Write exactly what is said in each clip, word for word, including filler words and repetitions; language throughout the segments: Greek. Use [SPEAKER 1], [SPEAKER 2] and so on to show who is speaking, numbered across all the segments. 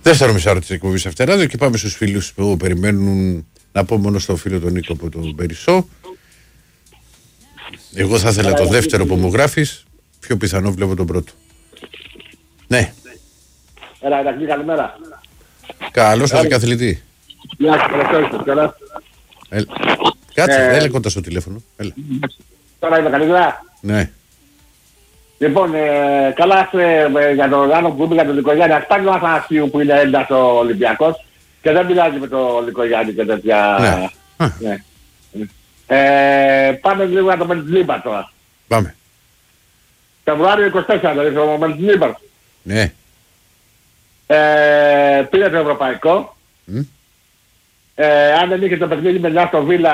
[SPEAKER 1] Δεύτερο μισάρο της εκπομπής Αυτεράδιο και πάμε στους φίλους που περιμένουν. Να πω μόνο στο φίλο τον Νίκο από τον Περισσό. Εγώ θα ήθελα το δεύτερο που μου γράφεις. Πιο πιθανό βλέπω τον πρώτο. Ναι.
[SPEAKER 2] Έλα, εντάξει, καλημέρα.
[SPEAKER 1] Καλώς σας καθηλητή.
[SPEAKER 2] Γεια σας, καλά.
[SPEAKER 1] Κάτσε, έλα κοντά στο τηλέφωνο. Έλα.
[SPEAKER 2] Τώρα είμαι καλύτερα.
[SPEAKER 1] Ναι.
[SPEAKER 2] Λοιπόν, ε, καλά ε, για τον Άνω που είπε για τον Λικογιάννη. Ας πάρει ο Αθανασίου που είναι έντας ο Ολυμπιακός και δεν μιλάζει με τον Λικογιάννη και τέτοια.
[SPEAKER 1] Ναι.
[SPEAKER 2] ναι. Ε, πάμε λίγο να το Μεντζλίμπαρ τώρα.
[SPEAKER 1] Πάμε.
[SPEAKER 2] Φεβρουάριο είκοσι τέσσερα, δηλαδή ο Μεντζλίμπαρ.
[SPEAKER 1] Ναι.
[SPEAKER 2] Ε, πήρε το ευρωπαϊκό. Mm. Ε, αν δεν είχε το παιχνίδι με μια στο Βίλα,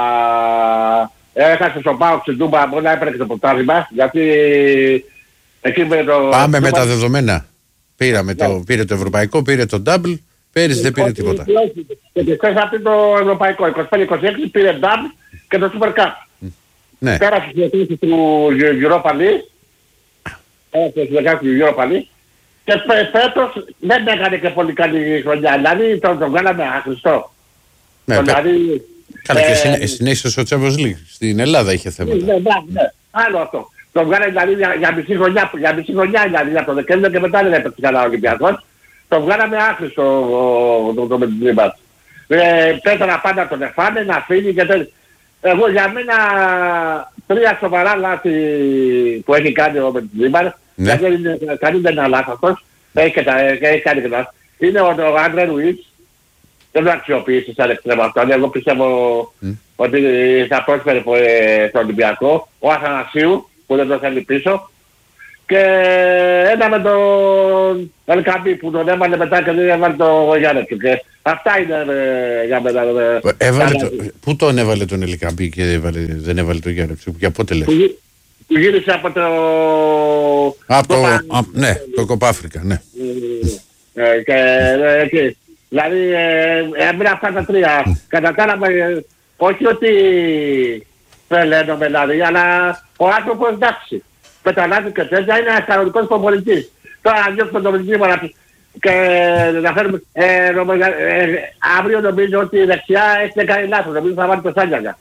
[SPEAKER 2] έχασε στο ΠΑΟΚ στην Τούμπα, μπορεί να έπαιρνε και το πρωτάθλημα, γιατί εκεί με το...
[SPEAKER 1] Πάμε Τούμπα... με τα δεδομένα. Πήραμε yeah. το, πήρε το ευρωπαϊκό, πήρε το double, πέρυσι δεν πήρε τίποτα.
[SPEAKER 2] Και χθες αυτή το ευρωπαϊκό, είκοσι πέντε είκοσι έξι πήρε double και το Super Cup.
[SPEAKER 1] Mm. Ναι.
[SPEAKER 2] Πέρασε στις δεκαέξι του Europa League, πέρασε στις δεκαέξι του Europa League, και φέτος δεν έκανε και πολύ καλή χρονιά, δηλαδή τον το κάναμε άχρηστο.
[SPEAKER 1] Ναι, δηλαδή, καλά, ε, και συνέχισε στο Champions League. Στην Ελλάδα είχε θέματα.
[SPEAKER 2] Ναι, ναι, ναι. Άλλο αυτό. Τον βγάλε δηλαδή για, για μισή χρονιά, για μισή χρονιά δηλαδή από το Δεκέμβριο και μετά δεν έπαιξε καλά ο Ολυμπιακός. Τον βγάλαμε άχρηστο το Μεντζλίμπαρ. Πέτανα πάντα τον εφάνε, να φύγει και τέτοια. Εγώ για μένα τρία σοβαρά λάθη που έχει κάνει ο Μεντζλίμπαρ.
[SPEAKER 1] Ναι.
[SPEAKER 2] Γιατί κανείς δεν είναι λάθος αυτός. Έχει κάνει και λάθος. Είναι ο Άντρε Ρουίτς. Δεν το αξιοποιήσει σαν εξτρέμμα αυτό. Εγώ πιστεύω mm. ότι θα πρόσφερε στον Ολυμπιακό. Ο Αθανασίου που δεν το θέλει πίσω. Και ένα με τον Ελκαμπή που τον έβαλε μετά και δεν έβαλε το Γιάννη. Και αυτά είναι ε, για μένα. Ε,
[SPEAKER 1] έβαλε το, πού τον έβαλε τον Ελκαμπή και έβαλε, δεν έβαλε το Γιάννη. Για πότε λες.
[SPEAKER 2] Που, που γύρισε από το...
[SPEAKER 1] Από το... Α, ναι, το Κοπάφρικα, ναι.
[SPEAKER 2] Ε, και, ε, και, δηλαδή, έμεινα αυτά τα τρία. Κατακάναμε, ε, όχι ότι τρελαίνομαι δηλαδή, αλλά ο άνθρωπος εντάξει. Με τα λάθη και τέτοια είναι ένας κανονικός προπονητής. Τώρα αν διώξουμε τον Μεντζλίμπαρ και να φέρουμε, ε, νομίζω, ε, αύριο νομίζω ότι η δεξιά έχει κάνει λάθος. Νομίζω θα βάλει το Σάνιαγκα.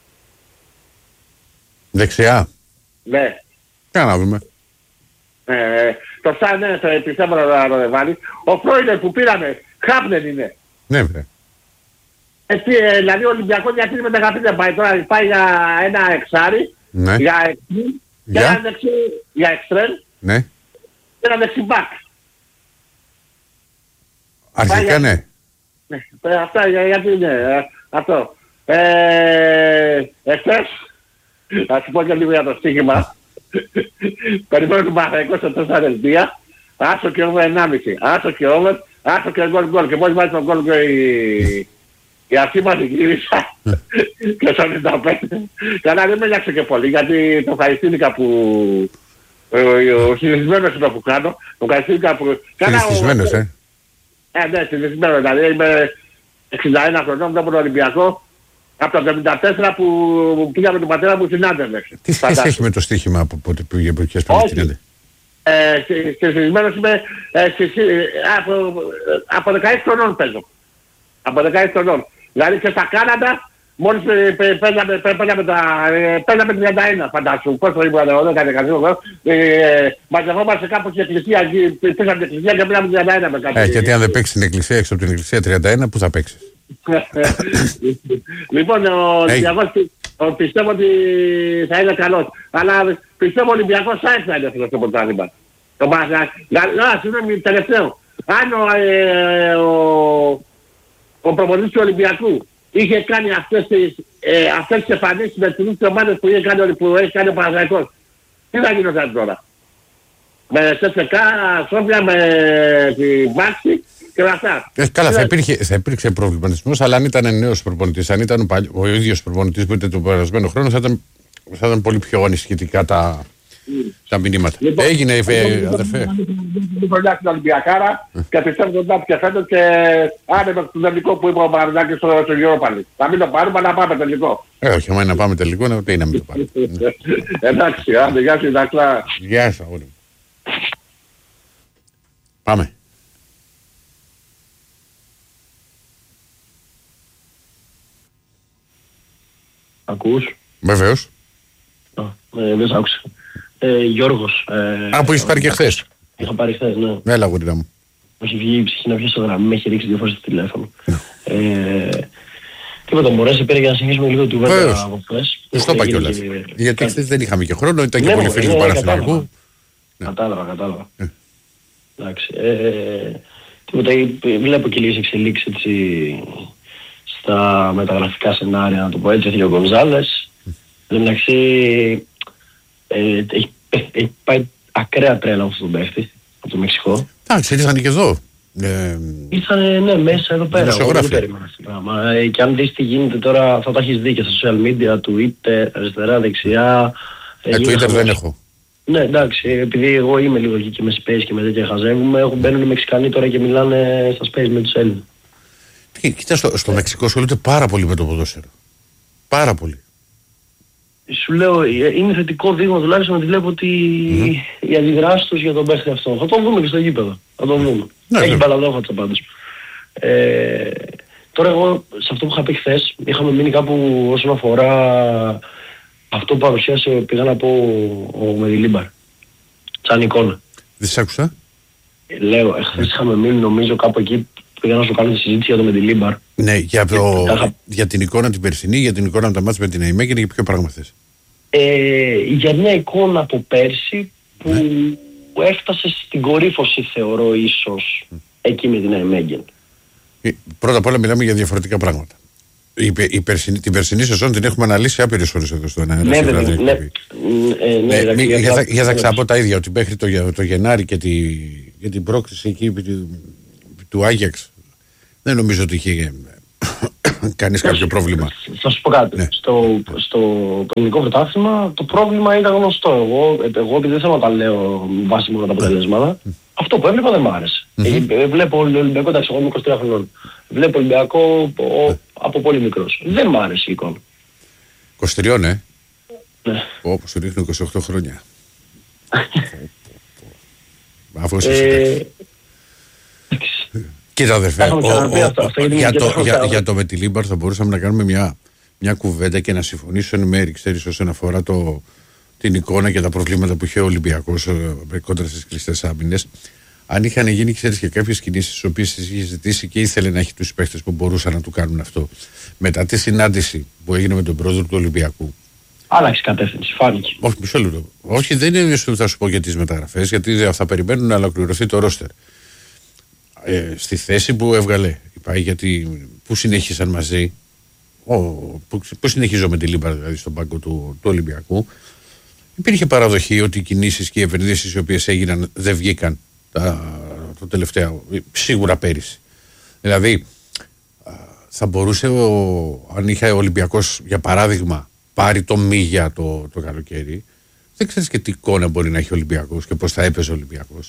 [SPEAKER 1] Δεξιά.
[SPEAKER 2] Ναι.
[SPEAKER 1] Τι να δούμε.
[SPEAKER 2] Ε, το Σάνιαγκα ναι, πιστεύω να το βάλει. Ο Φρόιντερ που πήραμε, Χάπνεν είναι.
[SPEAKER 1] Ναι, βρε.
[SPEAKER 2] Έτσι, ε, δηλαδή ο Ολυμπιακός γιατί με δεκαπέντε πάει τώρα, πάει για ένα εξάρι,
[SPEAKER 1] ναι.
[SPEAKER 2] για εξή, και ένα δεξί, για εξτρέμ,
[SPEAKER 1] ναι.
[SPEAKER 2] και ένα δεξιμπάκ.
[SPEAKER 1] Αρχικά για... ναι.
[SPEAKER 2] ναι. Αυτά για, γιατί είναι, ε, αυτό. Ε, εχθές, θα σου πω και λίγο για το στοίχημα. Περιμένω του Παναθηναϊκού στο τέσσερα δύο, άσο και over ενάμιση, άσο και over, άσο και γκολ γκολ. Και μόλις βάζει τον γκολ και η... η αυτή μας γύρισα και στο ενενήντα πέντε. Καλά δεν με έλαξε και πολύ γιατί το ευχαριστήθηκα που... Ο συνηθισμένος είναι που κάνω. Το ευχαριστήθηκα που...
[SPEAKER 1] Συνηθισμένος, ε.
[SPEAKER 2] Ε, ναι, συνηθισμένος. Δηλαδή είμαι εξήντα ένα χρονών μετά από τον Ολυμπιακό. Από το εβδομήντα τέσσερα που πήγα με τον πατέρα μου στην Άντερλεξ.
[SPEAKER 1] Τι σχέση έχει με το στοίχημα από πότε πήγε από εκεί στην Άντερλεξ.
[SPEAKER 2] Συνηθισμένος είμαι από δεκαέξι χρονών παίζω. Από δεκαέξι χρονών. Δηλαδή και στα Κάναντα μόλις παίζαμε τριάντα ένα φαντάσου. Πώς το είπατε εδώ, έκανε καθόλου. Μαζευόμαστε κάπου στην εκκλησία, πήσαμε την εκκλησία και πήραμε τριάντα ένα με κάτι.
[SPEAKER 1] Ε, γιατί αν δεν παίξεις στην εκκλησία, έξω από την εκκλησία τριάντα ένα, πού θα παίξεις.
[SPEAKER 2] Λοιπόν, ο Ολυμπιακός πιστεύω ότι θα είναι καλός. Αλλά πιστεύω ο Ολυμπιακός θα έρθει να είναι αυτό το πρωτάθλημα. Το Παναθηναϊκό. Συγγνώμη, τελευταίο. Αν ο προπονητής του Ολυμπιακού είχε κάνει αυτές τις, ε, αυτές τις εμφανίσεις με τις ομάδες που, που έχει κάνει ο Παναθηναϊκός, τι θα γινόταν τώρα. Με ΣΕΣΕΚΑ, Σόφια, με τη Βάξη και με αυτά.
[SPEAKER 1] Ε, καλά, θα, υπήρχε, θα υπήρξε προβληματισμός, αλλά αν ήταν νέος προπονητής, αν ήταν ο, παλι... ο ίδιος προπονητής που ήταν τον περασμένο χρόνο, θα ήταν, θα ήταν πολύ πιο ανησυχητικά τα, mm. τα μηνύματα. Λοιπόν, έγινε, ε, αδερφέ.
[SPEAKER 2] Την χρονιά στην Ολυμπιακάρα και πιστεύω ότι και φέτος και άνευε το τελικό που είπε ο Παναγιώτης στο Europa League. Θα μην το πάρουμε, αλλά να πάμε τελικό.
[SPEAKER 1] Ε, όχι, άμα είναι να πάμε τελικό, να, τι να μην το πάρουμε.
[SPEAKER 2] Εντάξει, άντε, γεια σου, Ιδακλά.
[SPEAKER 1] Γεια σου, αγόρι. Πάμε.
[SPEAKER 3] Ακούς?
[SPEAKER 1] Βεβαίως.
[SPEAKER 3] Α, ε, δεν σ' άκουσα. Ε, Γιώργος. Ε,
[SPEAKER 1] Α, που έχεις πάρει και χθες.
[SPEAKER 3] Είχα πάρει χθες, ναι.
[SPEAKER 1] Έλα, γουρίνα μου.
[SPEAKER 3] Έχει βγει η ψυχή να βγει στο γραμμή, με έχει ρίξει δύο φορές το τηλέφωνο. ε, τίποτα, μωρέ, σε πήρε για να συνεχίσουμε λίγο του βέβαια από χθες.
[SPEAKER 1] Τους το είπα κιόλας. Γιατί χθες δεν είχαμε και χρόνο, ήταν και πολύ φίλοι του Παναθηναϊκού.
[SPEAKER 3] Κατάλαβα, κατάλαβα. Εντάξει. Τίποτα, βλέπω και λίγες εξελίξεις έτσι στα μεταγραφικά σενάρια, να το πω έτσι, ο Γκονζάλες. Εν τω μεταξύ, έχει πάει ακραία τρέλα αυτό τον παίχτη, από το Μεξικό.
[SPEAKER 1] Εντάξει, ήρθαν και εδώ.
[SPEAKER 3] Ε, ήρθαν, ναι, μέσα εδώ πέρα. Εγώ δεν περίμενα αυτό το πράγμα. Ε, και αν δεις τι γίνεται τώρα, θα τα έχεις δει και στα social media, Twitter, αριστερά, δεξιά.
[SPEAKER 1] Ε, ε Twitter δεν έχω.
[SPEAKER 3] Ναι, εντάξει, επειδή εγώ είμαι λίγο εκεί και με space και με τέτοια χαζεύουμε, έχουν μπαίνουν οι Μεξικανοί τώρα και μιλάνε στα space με τους Έλληνες.
[SPEAKER 1] Κοίτα, στο, στο Μεξικό ασχολούνται πάρα πολύ με το ποδόσφαιρο. Πάρα πολύ.
[SPEAKER 3] Σου λέω, είναι θετικό δείγμα τουλάχιστον ότι βλέπω ότι mm-hmm. οι αντιδράσεις τους για τον παίχτη αυτό. Θα τον δούμε και στο γήπεδο. Θα τον δούμε. Ναι, έχει μπαλαδόφατσα πάντως. Ε, τώρα εγώ, σε αυτό που είχα πει χθες, είχαμε μείνει κάπου όσον αφορά αυτό που παρουσίασε, πήγα να πω ο Μεντιλίμπαρ. Σαν εικόνα.
[SPEAKER 1] Δεν σ' άκουσα.
[SPEAKER 3] Ε, λέω, χθες είχαμε μείνει νομίζω κάπου εκεί, πήγα να σου κάνω τη συζήτηση για το Μεντιλίμπαρ.
[SPEAKER 1] Ναι, για, το, είχα... για την εικόνα την περσινή, για την εικόνα από τα μάτς με την ΑΕΜΕ και για ποιο πράγμα θες.
[SPEAKER 3] Ε, για μια εικόνα από πέρσι που, ναι. που έφτασε στην κορύφωση θεωρώ ίσως mm. εκεί με την ΑΕΜΕ.
[SPEAKER 1] Πρώτα απ' όλα μιλάμε για διαφορετικά πράγματα. Η, η περσινή, την περσινή σεζόν την έχουμε αναλύσει άπειρες φορές εδώ στον αέρα.
[SPEAKER 3] Ναι, ναι, ναι,
[SPEAKER 1] ε, ναι, ναι, για, για, για θα ξαναπώ τα ίδια, ότι μέχρι το, το Γενάρη και, τη, και την πρόκριση εκεί του, του Άγιαξ δεν νομίζω ότι είχε κανείς κάποιο πρόβλημα.
[SPEAKER 3] Θα σου πω κάτι. Ναι. Στο, στο ελληνικό πρωτάθλημα το πρόβλημα ήταν γνωστό. Εγώ, εγώ επειδή δεν θέλω να τα λέω βάσει μόνο τα αποτελέσματα, mm. αυτό που έβλεπα δεν μ' άρεσε. Mm-hmm. Ε, βλέπω Ολυμπιακό, εντάξει, εγώ είμαι είκοσι τρία χρονών. Βλέπω Ολυμπιακό ο, από πολύ μικρός. Δεν μ' άρεσε η εικόνα.
[SPEAKER 1] είκοσι τρία, ναι.
[SPEAKER 3] Ναι.
[SPEAKER 1] Όπως σου ρίχνω είκοσι οκτώ χρόνια. Αφού είσαι Κοίτα αδερφέ, ο, ο, ο, για, το, για, για το Μεντιλίμπαρ θα μπορούσαμε να κάνουμε μια, μια κουβέντα και να συμφωνήσω εν μέρη, ξέρεις, όσον αφορά το, την εικόνα και τα προβλήματα που είχε ο Ολυμπιακός κόντρα στις κλειστές άμυνες. Αν είχαν γίνει, ξέρεις, και κάποιες κινήσεις τις οποίες είχε ζητήσει και ήθελε να έχει τους παίχτες που μπορούσαν να του κάνουν αυτό. Μετά τη συνάντηση που έγινε με τον πρόεδρο του Ολυμπιακού.
[SPEAKER 3] Άλλαξε κατεύθυνση, φάνηκε.
[SPEAKER 1] Όχι, μισό λεπτό. Όχι, δεν είναι θα σου πω για τις μεταγραφές, γιατί θα περιμένουν να ολοκληρωθεί το ρόστερ. Ε, στη θέση που έβγαλε η γιατί που συνέχισαν μαζί, ο, που, που συνεχίζω με τη Λίμπα δηλαδή στον πάγκο του, του Ολυμπιακού, υπήρχε παραδοχή ότι οι κινήσεις και οι επενδύσεις οι οποίες έγιναν δεν βγήκαν τα, το τελευταίο, σίγουρα πέρυσι. Δηλαδή, θα μπορούσε ο, αν είχε ο Ολυμπιακός για παράδειγμα πάρει το Μίγια το, το καλοκαίρι, δεν ξέρεις και τι εικόνα μπορεί να έχει ο Ολυμπιακός και πώς θα έπαιζε ο Ολυμπιακός.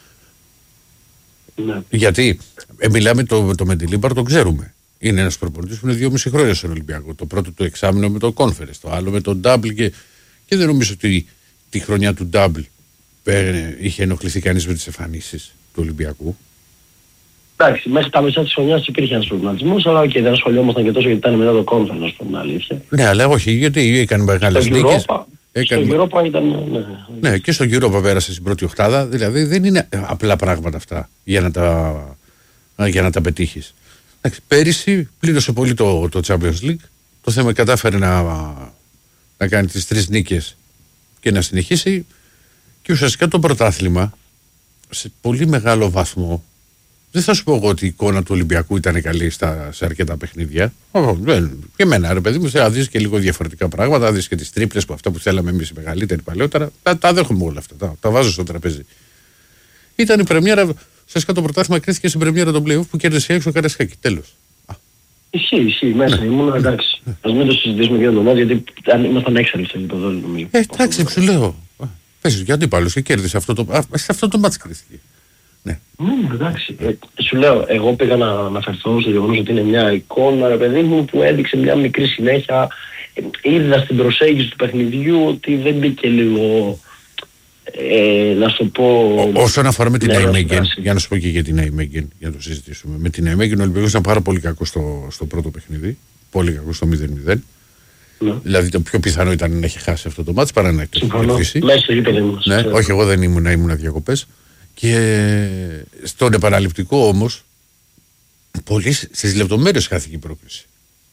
[SPEAKER 3] Ναι.
[SPEAKER 1] Γιατί ε, μιλάμε το, το Μεντιλίμπαρ, το ξέρουμε. Είναι ένας προπονητής που είναι δυόμιση χρόνια στον Ολυμπιακό. Το πρώτο του εξάμηνο με το Conference, το άλλο με το Double και, και δεν νομίζω ότι τη χρονιά του Double ε, είχε ενοχληθεί κανείς με τις εμφανίσεις του Ολυμπιακού.
[SPEAKER 3] Εντάξει, μέχρι τα μισά της χρονιάς υπήρχε ένας προβληματισμός, αλλά okay, δεν ασχολιόμασταν και τόσο γιατί ήταν μετά το Conference, ας πούμε, αλήθεια.
[SPEAKER 1] Ναι, αλλά όχι, γιατί έκανε μεγάλες νίκες.
[SPEAKER 3] Έκανε... Στο Europa ήταν, ναι.
[SPEAKER 1] Ναι, και στο Europa πέρασε στην πρώτη οχτάδα, δηλαδή δεν είναι απλά πράγματα αυτά για να τα, για να τα πετύχεις. Εντάξει, πέρυσι πλήρωσε πολύ το, το Champions League, το θέμα κατάφερε να, να κάνει τις τρεις νίκες και να συνεχίσει και ουσιαστικά το πρωτάθλημα σε πολύ μεγάλο βαθμό. Δεν θα σου πω εγώ ότι η εικόνα του Ολυμπιακού ήταν καλή στα, σε αρκετά παιχνίδια. Oh, και εμένα, ρε παιδί μου, θα δεις και λίγο διαφορετικά πράγματα. Θα δεις και τις τρίπλες που αυτά που θέλαμε εμείς οι μεγαλύτεροι παλαιότερα. Τα, τα δέχομαι όλα αυτά. Τα, τα βάζω στο τραπέζι. Ήταν η πρεμιέρα. Ουσιαστικά το πρωτάθλημα κρίθηκε στην πρεμιέρα των play-off που κέρδισε έξω ο Καραϊσκάκη. Τέλος.
[SPEAKER 3] Ισχύει, ισχύει. Μέσα ναι. ήμουν εντάξει. Ας μην το συζητήσουμε για τον μάτι, γιατί ήμασταν έξαλλοι στο γήπεδο.
[SPEAKER 1] Ε, εντάξει, σου λέω. Πες για αντίπαλος και κέρδισε αυτό το, αυτό το μάτς κρίθηκε. Ναι.
[SPEAKER 3] Mm, εντάξει. Ε, σου λέω, εγώ πήγα να αναφερθώ στο γεγονός ότι είναι μια εικόνα, ρε παιδί μου, που έδειξε μια μικρή συνέχεια. Ε, είδα στην προσέγγιση του παιχνιδιού ότι δεν μπήκε λίγο, ε, να σου πω...
[SPEAKER 1] Ό, όσον αφορά με την Ναϊμέγγεν, για να σου πω και για την Ναϊμέγγεν, για να το συζητήσουμε. Με την Ναϊμέγγεν ο Ολυμπιακός ήταν πάρα πολύ κακό στο, στο πρώτο παιχνίδι. Πολύ κακό στο μηδέν μηδέν.
[SPEAKER 3] Ναι.
[SPEAKER 1] Δηλαδή το πιο πιθανό ήταν να έχει χάσει αυτό το μάτς παρά να
[SPEAKER 3] κερδίσει. Μέσα στο γήπεδο ήμουν.
[SPEAKER 1] Ναι, όχι, εγώ δεν ήμουν, ήμουν διακοπές. Και στον επαναληπτικό όμως, πολύ στις λεπτομέρειες χάθηκε η πρόκριση.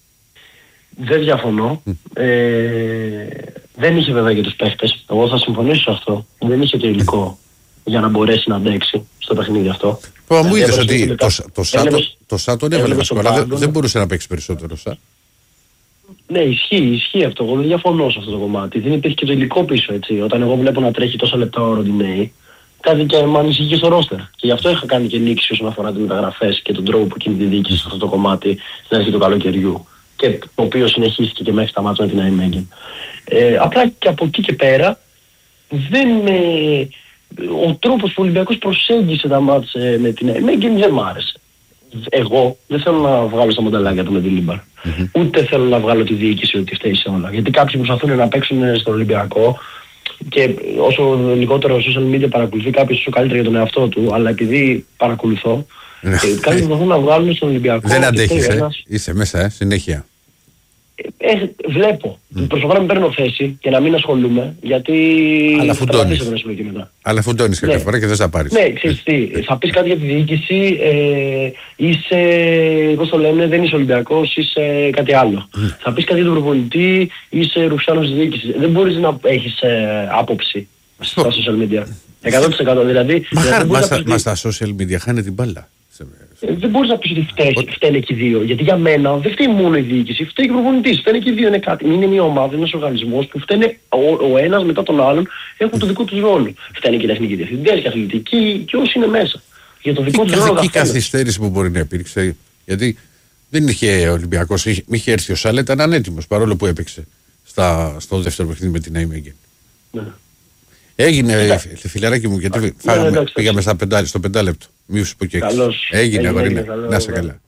[SPEAKER 3] Δεν διαφωνώ. Mm. Ε, δεν είχε βέβαια και τους παίχτες. Εγώ θα συμφωνήσω σε αυτό. Δεν είχε το υλικό για να μπορέσει να αντέξει στο παιχνίδι αυτό.
[SPEAKER 1] Μα μου είδες ότι το Σα τον έβαλε βασικό, αλλά δεν μπορούσε να παίξει περισσότερο Σα.
[SPEAKER 3] Ναι, ισχύει, ισχύει αυτό. Εγώ δεν διαφωνώ σε αυτό το κομμάτι. Δεν υπήρχε και το υλικό πίσω, έτσι. Όταν εγώ βλέπω να τρέχει τόσα λεπτά ο Ροντινέη, κάτι και με ανησυχεί στο ρόστερ. Και γι' αυτό είχα κάνει και νίκηση όσον αφορά τις μεταγραφές και τον τρόπο που κινείται η διοίκηση σε αυτό το κομμάτι στην αρχή του καλοκαιριού. Και το οποίο συνεχίστηκε και μέχρι τα μάτια με την Αϊμέγγεν. Ε, απλά και από εκεί και πέρα, δεν, ε, ο τρόπος που ο Ολυμπιακός προσέγγισε τα μάτια με την Αϊμέγγεν δεν μ' άρεσε. Εγώ δεν θέλω να βγάλω στα μοντελάκια του με την Λίμπαρ. Mm-hmm. Ούτε θέλω να βγάλω τη διοίκηση ότι φταίει σε όλα. Γιατί κάποιοι προσπαθούν να παίξουν στον Ολυμπιακό και όσο λιγότερο social media παρακολουθεί κάποιος όσο καλύτερα για τον εαυτό του, αλλά επειδή παρακολουθώ, κάποιοι προσπαθούν να βγάλουν στον Ολυμπιακό.
[SPEAKER 1] Δεν αντέχεις, ε. Ένας... είσαι μέσα, ε, συνέχεια.
[SPEAKER 3] Ε, βλέπω. Mm. Προσπαθώ να μην παίρνω θέση και να μην ασχολούμαι, γιατί
[SPEAKER 1] αλλά φουντώνεις. Αλλά φουντώνεις κάποια ναι. φορά και δεν θα πάρεις.
[SPEAKER 3] Ναι, ξέρεις τι, θα πεις κάτι για τη διοίκηση, ε, είσαι, πώς το λένε, δεν είσαι Ολυμπιακός, είσαι κάτι άλλο. Mm. Θα πεις κάτι για τον προπονητή, είσαι ρουφιάνος της διοίκησης. Δεν μπορείς να έχεις ε, άποψη στα social media. εκατό τοις εκατό δηλαδή.
[SPEAKER 1] Μα,
[SPEAKER 3] δηλαδή
[SPEAKER 1] μα, στα, μα στα social media χάνει την μπάλα.
[SPEAKER 3] Ε, δεν μπορείς να πεις ότι φταίει, φταίνε και οι δύο. Γιατί για μένα δεν φταίει μόνο η διοίκηση, φταίει και ο προπονητής. Φταίνε και οι δύο. Είναι κάτι. Είναι μια ομάδα, είναι ένας οργανισμός που φταίνε ο, ο ένας μετά τον άλλον, έχουν το δικό τους ρόλο. Φταίνε και οι τεχνικοί διευθυντές και αθλητικοί και όσοι είναι μέσα. Για το δικό τους ρόλο.
[SPEAKER 1] Αυτή η καθυστέρηση που μπορεί να υπήρξε. Γιατί δεν είχε ο Ολυμπιακός, είχε, είχε έρθει ο Σάλε, ήταν ανέτοιμος παρόλο που έπαιξε στα, στο δεύτερο παιχνίδι με την Αϊμέγγεν. Ναι. Έγινε φιλαράκι μου, γιατί ναι, φάγαμε, ναι, πήγαμε στα πεντά, στο πεντάλεπτο. Μη σου πω και έξι. Έγινε, αγορίνα. Να είσαι καλά.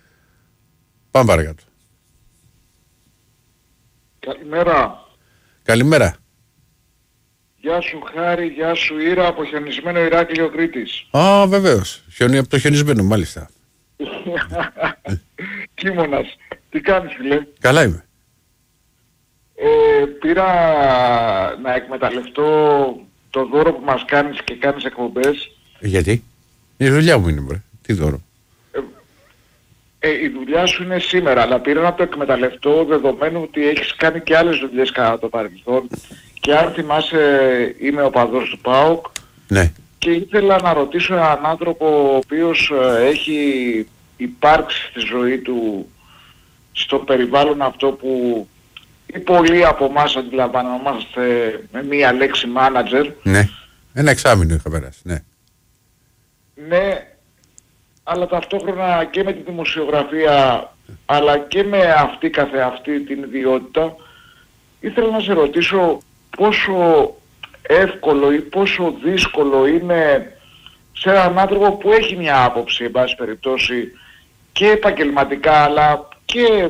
[SPEAKER 1] Πάμε παρακάτω.
[SPEAKER 4] Καλημέρα.
[SPEAKER 1] Καλημέρα.
[SPEAKER 4] Γεια σου Χάρη, γεια σου Ήρα, από χιονισμένο Ηράκλειο Κρήτης.
[SPEAKER 1] Α, βεβαίως. Χιονί, από το χιονισμένο, μάλιστα.
[SPEAKER 4] Κίμωνας. Τι κάνεις φίλε?
[SPEAKER 1] Καλά είμαι.
[SPEAKER 4] Ε, πήρα να εκμεταλλευτώ το δώρο που μας κάνεις και κάνεις εκπομπές.
[SPEAKER 1] Γιατί? Η δουλειά μου είναι, μπρε. Τι δώρο?
[SPEAKER 4] Ε, ε, η δουλειά σου είναι σήμερα, αλλά πήρα να το εκμεταλλευτώ δεδομένου ότι έχεις κάνει και άλλες δουλειές κατά το παρελθόν. Και αν θυμάσαι, είμαι οπαδός του ΠΑΟΚ.
[SPEAKER 1] Ναι.
[SPEAKER 4] Και ήθελα να ρωτήσω έναν άνθρωπο ο οποίος έχει υπάρξει στη ζωή του στο περιβάλλον αυτό που ή πολλοί από εμάς αντιλαμβανόμαστε με μία λέξη manager.
[SPEAKER 1] Ναι. Ένα εξάμηνο είχα περάσει, ναι.
[SPEAKER 4] Ναι, αλλά ταυτόχρονα και με τη δημοσιογραφία, αλλά και με αυτή καθεαυτή την ιδιότητα, ήθελα να σε ρωτήσω πόσο εύκολο ή πόσο δύσκολο είναι σε έναν άνθρωπο που έχει μια άποψη, εν πάση περιπτώσει, και επαγγελματικά, αλλά και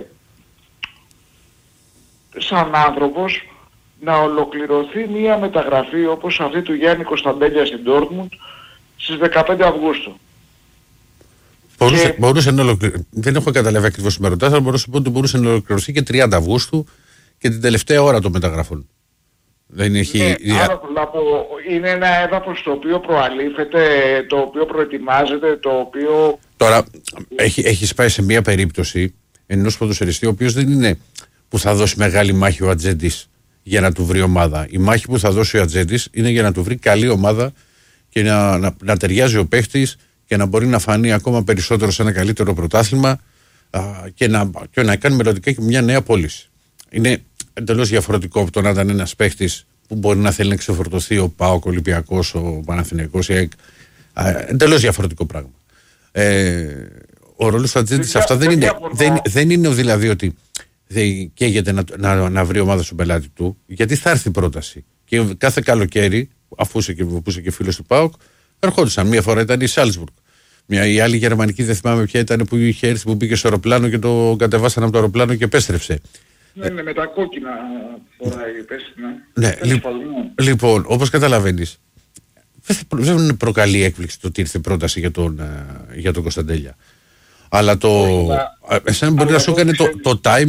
[SPEAKER 4] σαν άνθρωπος, να ολοκληρωθεί μια μεταγραφή όπως αυτή του Γιάννη Κωνσταντέλια στην Ντόρτμουντ στις δεκαπέντε Αυγούστου.
[SPEAKER 1] Μπορούσε, και... μπορούσε να ολοκληρωθεί. Δεν έχω καταλάβει ακριβώς με ρωτάς, αλλά μπορούσε, μπορούσε να ολοκληρωθεί και τριάντα Αυγούστου και την τελευταία ώρα των μεταγραφών. Δεν έχει...
[SPEAKER 4] Ναι, άρα πω, είναι ένα έδαφος το οποίο προαλήφεται, το οποίο προετοιμάζεται, το οποίο...
[SPEAKER 1] Τώρα, έχει, έχεις πάει σε μια περίπτωση ενός ποδοσφαιριστή, ο οποίος δεν είναι που θα δώσει μεγάλη μάχη ο Ατζέντης για να του βρει ομάδα. Η μάχη που θα δώσει ο Ατζέντης είναι για να του βρει καλή ομάδα και να, να, να ταιριάζει ο παίχτης και να μπορεί να φανεί ακόμα περισσότερο σε ένα καλύτερο πρωτάθλημα α, και, να, και να κάνει μελλοντικά και μια νέα πώληση. Είναι εντελώς διαφορετικό από το να ήταν ένας παίχτης που μπορεί να θέλει να ξεφορτωθεί ο ΠΑΟΚ, ο Ολυμπιακός, ο Παναθηναϊκός, εντελώς διαφορετικό πράγμα. Ε, ο ρόλος του Ατζέντη σε αυτά δεν είναι, δεν, δεν είναι δηλαδή ότι δεν καίγεται να, να, να βρει ομάδα στον πελάτη του, γιατί θα έρθει πρόταση. Και κάθε καλοκαίρι, αφού είσαι και, και φίλος του ΠΑΟΚ, ερχόντουσαν. Μία φορά ήταν η Σάλτσμπουργκ. Μια, η άλλη γερμανική δεν θυμάμαι ποια ήταν που είχε έρθει, που μπήκε στο αεροπλάνο και το κατεβάσαν από το αεροπλάνο και επέστρεψε.
[SPEAKER 4] Ναι, ναι, με τα κόκκινα φοράει πέστηνα.
[SPEAKER 1] Ναι, λοιπόν, λοιπόν, όπως καταλαβαίνεις, δεν προκαλεί έκπληξη το ότι ήρθε πρόταση για τον, για τον Κωνσταντέλια. Αλλά το... Εσένα μπορεί να σου έκανε το, το timing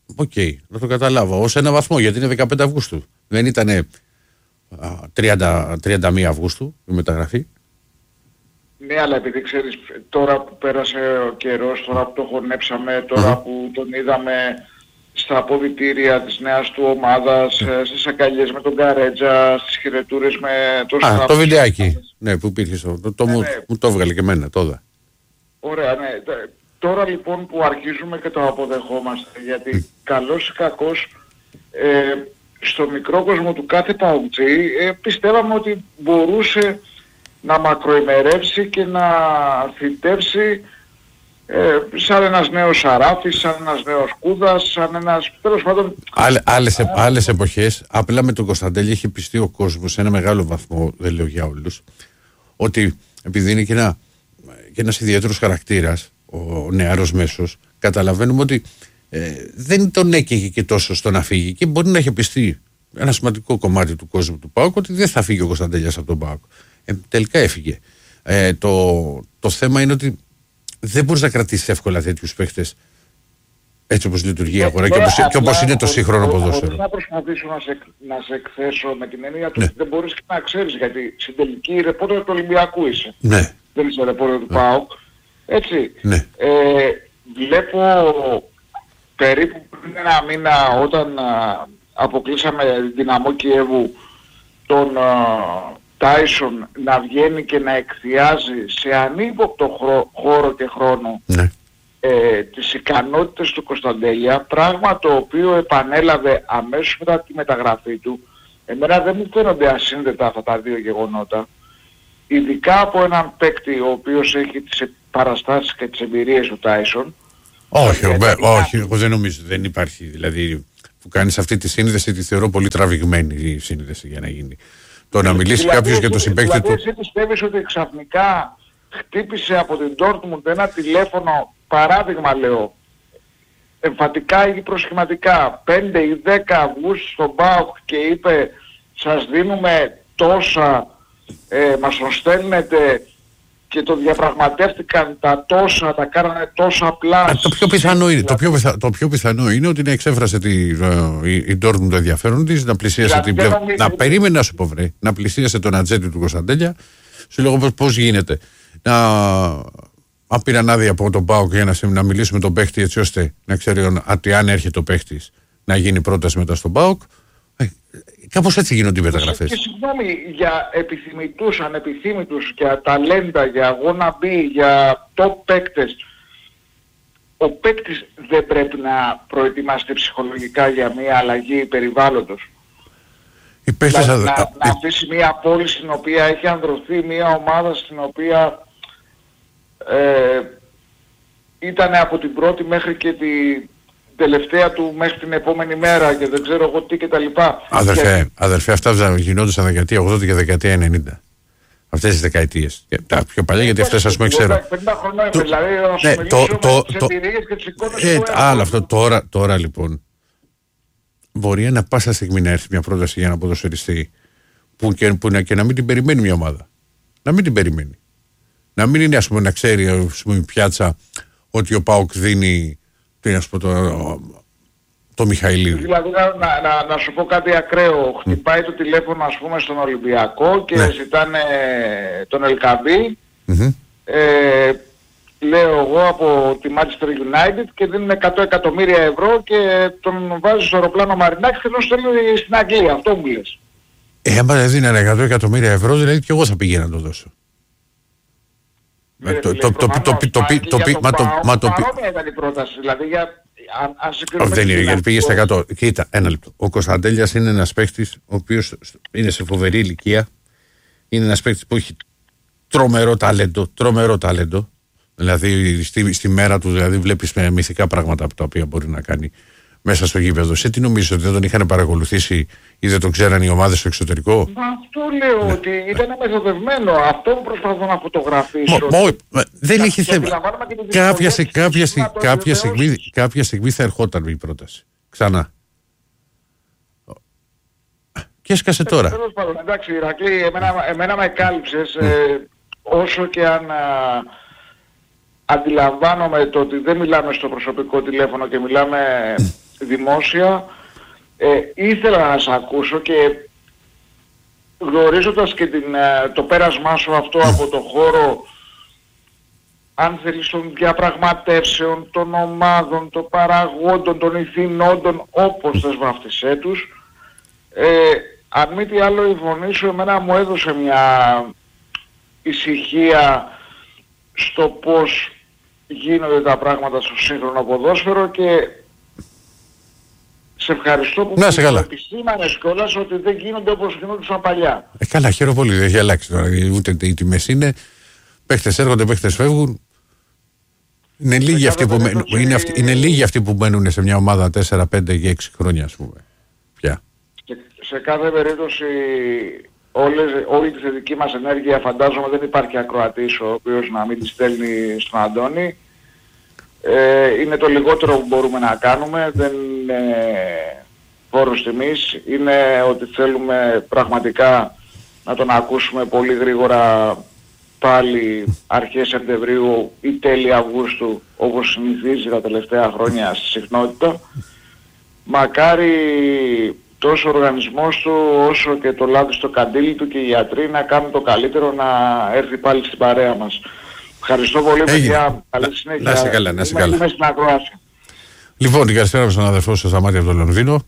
[SPEAKER 1] Οκ, okay, να το καταλάβω. Ως ένα βαθμό, γιατί είναι δεκαπέντε Αυγούστου. Δεν ήταν τριάντα, τριάντα μία Αυγούστου η μεταγραφή.
[SPEAKER 4] Ναι, αλλά επειδή ξέρεις, τώρα που πέρασε ο καιρός, τώρα που το χωνέψαμε, τώρα mm-hmm. που τον είδαμε στα αποδυτήρια της νέας του ομάδας, mm. στις αγκαλιές με τον Καρέτζα, στις χαιρετούρες με το
[SPEAKER 1] Σταύρο. Α, το βιντεάκι, ναι, που υπήρχε, το, το, το, ναι, μου, ναι. μου το έβγαλε και εμένα τώρα.
[SPEAKER 4] Ωραία, ναι. Τώρα λοιπόν που αρχίζουμε και το αποδεχόμαστε, γιατί mm. καλός ή κακός, ε, στο μικρό κόσμο του κάθε παουτζή, ε, πιστεύαμε ότι μπορούσε να μακροημερεύσει και να θητεύσει ε, σαν ένας νέος Σαράφης, σαν ένας νέος Κούδας, σαν ένας, τέλος πάντων...
[SPEAKER 1] Άλλε, άλλες, ε, άλλες εποχές, απλά με τον Κωνσταντέλια είχε πιστεί ο κόσμος σε ένα μεγάλο βαθμό, δεν λέω για όλους, ότι επειδή είναι και, ένα, και ένας ιδιαίτερος χαρακτήρας, ο, ο νεαρός μέσος, καταλαβαίνουμε ότι ε, δεν τον έκαιγε και τόσο στο να φύγει και μπορεί να έχει πιστεί ένα σημαντικό κομμάτι του κόσμου του ΠΑΟΚ ότι δεν θα φύγει ο Κωνσταντέλιας από τον ΠΑΟΚ. Ε, τελικά έφυγε. Ε, το, το θέμα είναι ότι δεν μπορείς να κρατήσεις εύκολα τέτοιους παίχτες έτσι όπως λειτουργεί η αγορά και όπως, και όπως είναι το σύγχρονο ποδόσφαιρο.
[SPEAKER 4] Μπορώ να προσπαθήσω να σε, να σε εκθέσω με την έννοια του ότι δεν μπορείς και να ξέρεις, γιατί στην τελική η ρεπόρτερ του Ολυμπιακού είσαι.
[SPEAKER 1] Ναι.
[SPEAKER 4] Δεν είσαι ρεπόρτερ του ΠΑΟΚ. Έτσι.
[SPEAKER 1] Ναι.
[SPEAKER 4] Ε, βλέπω περίπου πριν ένα μήνα όταν α, αποκλείσαμε Δυναμό Κιέβου τον Τάισον να βγαίνει και να εκθιάζει σε ανύποπτο χώρο και χρόνο
[SPEAKER 1] ναι.
[SPEAKER 4] ε, τις ικανότητες του Κωνσταντέλια, πράγμα το οποίο επανέλαβε αμέσως μετά τη μεταγραφή του. Εμένα δεν μου φαίνονται ασύνδετα αυτά τα δύο γεγονότα, ειδικά από έναν παίκτη ο οποίος έχει τις παραστάσεις και τις εμπειρίες του Τάισον.
[SPEAKER 1] Όχι, ο, όχι, εγώ δεν νομίζω, δεν υπάρχει, δηλαδή που κάνεις αυτή τη σύνδεση τη θεωρώ πολύ τραβηγμένη η σύνδεση για να γίνει. Το να μιλήσει δηλαδή, κάποιος για το συμπαίκτη
[SPEAKER 4] δηλαδή, του... Εσύ πιστεύεις ότι ξαφνικά χτύπησε από την Dortmund ένα τηλέφωνο, παράδειγμα λέω, εμφατικά ή προσχηματικά, πέντε ή δέκα Αυγούστου στον ΠΑΟΚ και είπε σας δίνουμε τόσα, ε, μας τον στέλνετε και το διαπραγματεύτηκαν τα τόσα, τα κάνανε τόσο απλά.
[SPEAKER 1] Α, το, πιο πιθανό είναι, το, πιο πιθα, το πιο πιθανό είναι ότι να εξέφρασε τη, η, η Dortmund το ενδιαφέρον της, να πλησίασε την πλευρά. Να περίμενε να σου πω βρε, να πλησίασε τον ατζέντη του Κωνσταντέλια, σου λέγω πώς, πώς γίνεται. Να, αν πήραν άδεια από τον ΠΑΟΚ για να, να μιλήσουμε με τον παίχτη έτσι ώστε να ξέρει ότι αν έρχεται ο παίχτης να γίνει πρόταση μετά στον ΠΑΟΚ. Κάπως έτσι γίνονται οι μεταγραφές.
[SPEAKER 4] Και συγγνώμη, για επιθυμητούς, ανεπιθύμητους, για ταλέντα, για αγώνα μπι, για top παίκτες, ο παίκτης δεν πρέπει να προετοιμάζεται ψυχολογικά για μια αλλαγή περιβάλλοντος.
[SPEAKER 1] Οι παίκτες
[SPEAKER 4] δηλαδή,
[SPEAKER 1] αδε...
[SPEAKER 4] να, α... να αφήσει μια πόλη στην οποία έχει ανδρωθεί μια ομάδα στην οποία ε, ήταν από την πρώτη μέχρι και την τελευταία του μέχρι την επόμενη μέρα και δεν ξέρω εγώ τι και τα λοιπά.
[SPEAKER 1] Αδερφέ,
[SPEAKER 4] και...
[SPEAKER 1] αδερφέ αυτά γινόντουσαν δεκαετία ογδόντα και δεκαετία ενενήντα. Αυτές τις δεκαετίες. Τα πιο παλιά γιατί αυτές ας πούμε ξέρω.
[SPEAKER 4] πενήντα χρόνια δηλαδή να σου μιλήσω με τις εμπειρίες και τις εικόνες που
[SPEAKER 1] άλλο αυτό τώρα, τώρα λοιπόν μπορεί να πάσα στιγμή να έρθει μια πρόταση για ένα ποδοσφαιριστή που και, που να, και να μην την περιμένει μια ομάδα. Να μην την περιμένει. Να μην είναι ας πούμε να ξέρει ας πούμε, η πιάτσα ότι ο ΠΑΟΚ δίνει τι να σου πω, το, το Μιχαηλίδη.
[SPEAKER 4] Δηλαδή να, να, να σου πω κάτι ακραίο. Mm. Χτυπάει το τηλέφωνο ας πούμε στον Ολυμπιακό και ναι. ζητάνε τον Ελκαβή. Mm-hmm. Ε, λέω εγώ από τη Manchester United και δίνουν εκατό εκατομμύρια ευρώ και τον βάζει στο αεροπλάνο Μαρινάκη και τον στέλνει στην Αγγλία. Αυτό μου λες.
[SPEAKER 1] Ε, άμα δεν δίνανε εκατό εκατομμύρια ευρώ δηλαδή και εγώ θα πήγαινα να το δώσω. Το
[SPEAKER 4] παρόμοια ήταν η πρόταση, δηλαδή για...
[SPEAKER 1] Δεν είναι, γιατί πήγε στα εκατό. Κοίτα, ένα λεπτό. Ο Κωνσταντέλιας είναι ένας παίκτης ο οποίος είναι σε φοβερή ηλικία. Είναι ένας παίκτης που έχει τρομερό ταλέντο, τρομερό ταλέντο. Δηλαδή στη, στη μέρα του δηλαδή βλέπεις με μυθικά πράγματα από τα οποία μπορεί να κάνει μέσα στο γήπεδο. Σε τι νομίζεις ότι δεν τον είχαν παρακολουθήσει ή δεν τον ξέραν οι ομάδες στο εξωτερικό?
[SPEAKER 4] Μα αυτό λέω ναι. ότι ήταν μεθοδευμένο. Αυτό που προσπαθώ να φωτογραφίσω.
[SPEAKER 1] Μο, μο, δεν είχε θέμα. Κάποια, σε, κάποια, σε, κάποια, στιγμή, κάποια στιγμή θα ερχόταν η πρόταση. Ξανά. Και έσκασε τώρα.
[SPEAKER 4] Τέλος πάντων, εντάξει Ηρακλή, εμένα, εμένα με κάλυψες mm. ε, όσο και αν... Α, αντιλαμβάνομαι το ότι δεν μιλάμε στο προσωπικό τηλέφωνο και μιλάμε δημόσια. Ε, ήθελα να σε ακούσω και γνωρίζοντας και την, το πέρασμά σου αυτό από το χώρο, αν θέλεις, των διαπραγματεύσεων, των ομάδων, των παραγόντων, των ηθινόντων, όπως θες βάφτισέ τους, ε, αν μη τι άλλο η φωνή σου εμένα μου έδωσε μια ησυχία στο πώς γίνονται τα πράγματα στο σύγχρονο ποδόσφαιρο και σε ευχαριστώ που
[SPEAKER 1] να, μου
[SPEAKER 4] επισήμανες κιόλας ότι δεν γίνονται όπως γινόντουσαν παλιά.
[SPEAKER 1] Ε, καλά, χαίρομαι πολύ, δεν έχει αλλάξει τώρα, ούτε οι τιμές είναι, παίχτες έρχονται, παίχτες φεύγουν. Είναι λίγοι, αυτοί που, περίπτωση... είναι, αυτοί, είναι λίγοι αυτοί που μένουν σε μια ομάδα τέσσερα, πέντε και έξι χρόνια, ας πούμε. Πια.
[SPEAKER 4] Σε, σε κάθε περίπτωση όλες, όλη τη θετική μας ενέργεια φαντάζομαι δεν υπάρχει ακροατής ο οποίος να μην τη στέλνει στον Αντώνη. Ε, είναι το λιγότερο που μπορούμε να κάνουμε, δεν είναι φόρος τιμής, είναι ότι θέλουμε πραγματικά να τον ακούσουμε πολύ γρήγορα πάλι αρχές Σεπτεμβρίου ή τέλη Αυγούστου όπως συνηθίζει τα τελευταία χρόνια στη συχνότητα. Μακάρι τόσο ο οργανισμός του όσο και το λάδι στο καντήλι του και οι ιατροί να κάνουν το καλύτερο να έρθει πάλι στην παρέα μας. Ευχαριστώ πολύ, παιδιά. Καλή συνέχεια.
[SPEAKER 1] Να είσαι καλά, να είσαι καλά.
[SPEAKER 4] Είμαι στην ακρόαση.
[SPEAKER 1] Λοιπόν, την καλησπέρα με τον αδερφό σου Σταμάτη από το Λονδίνο.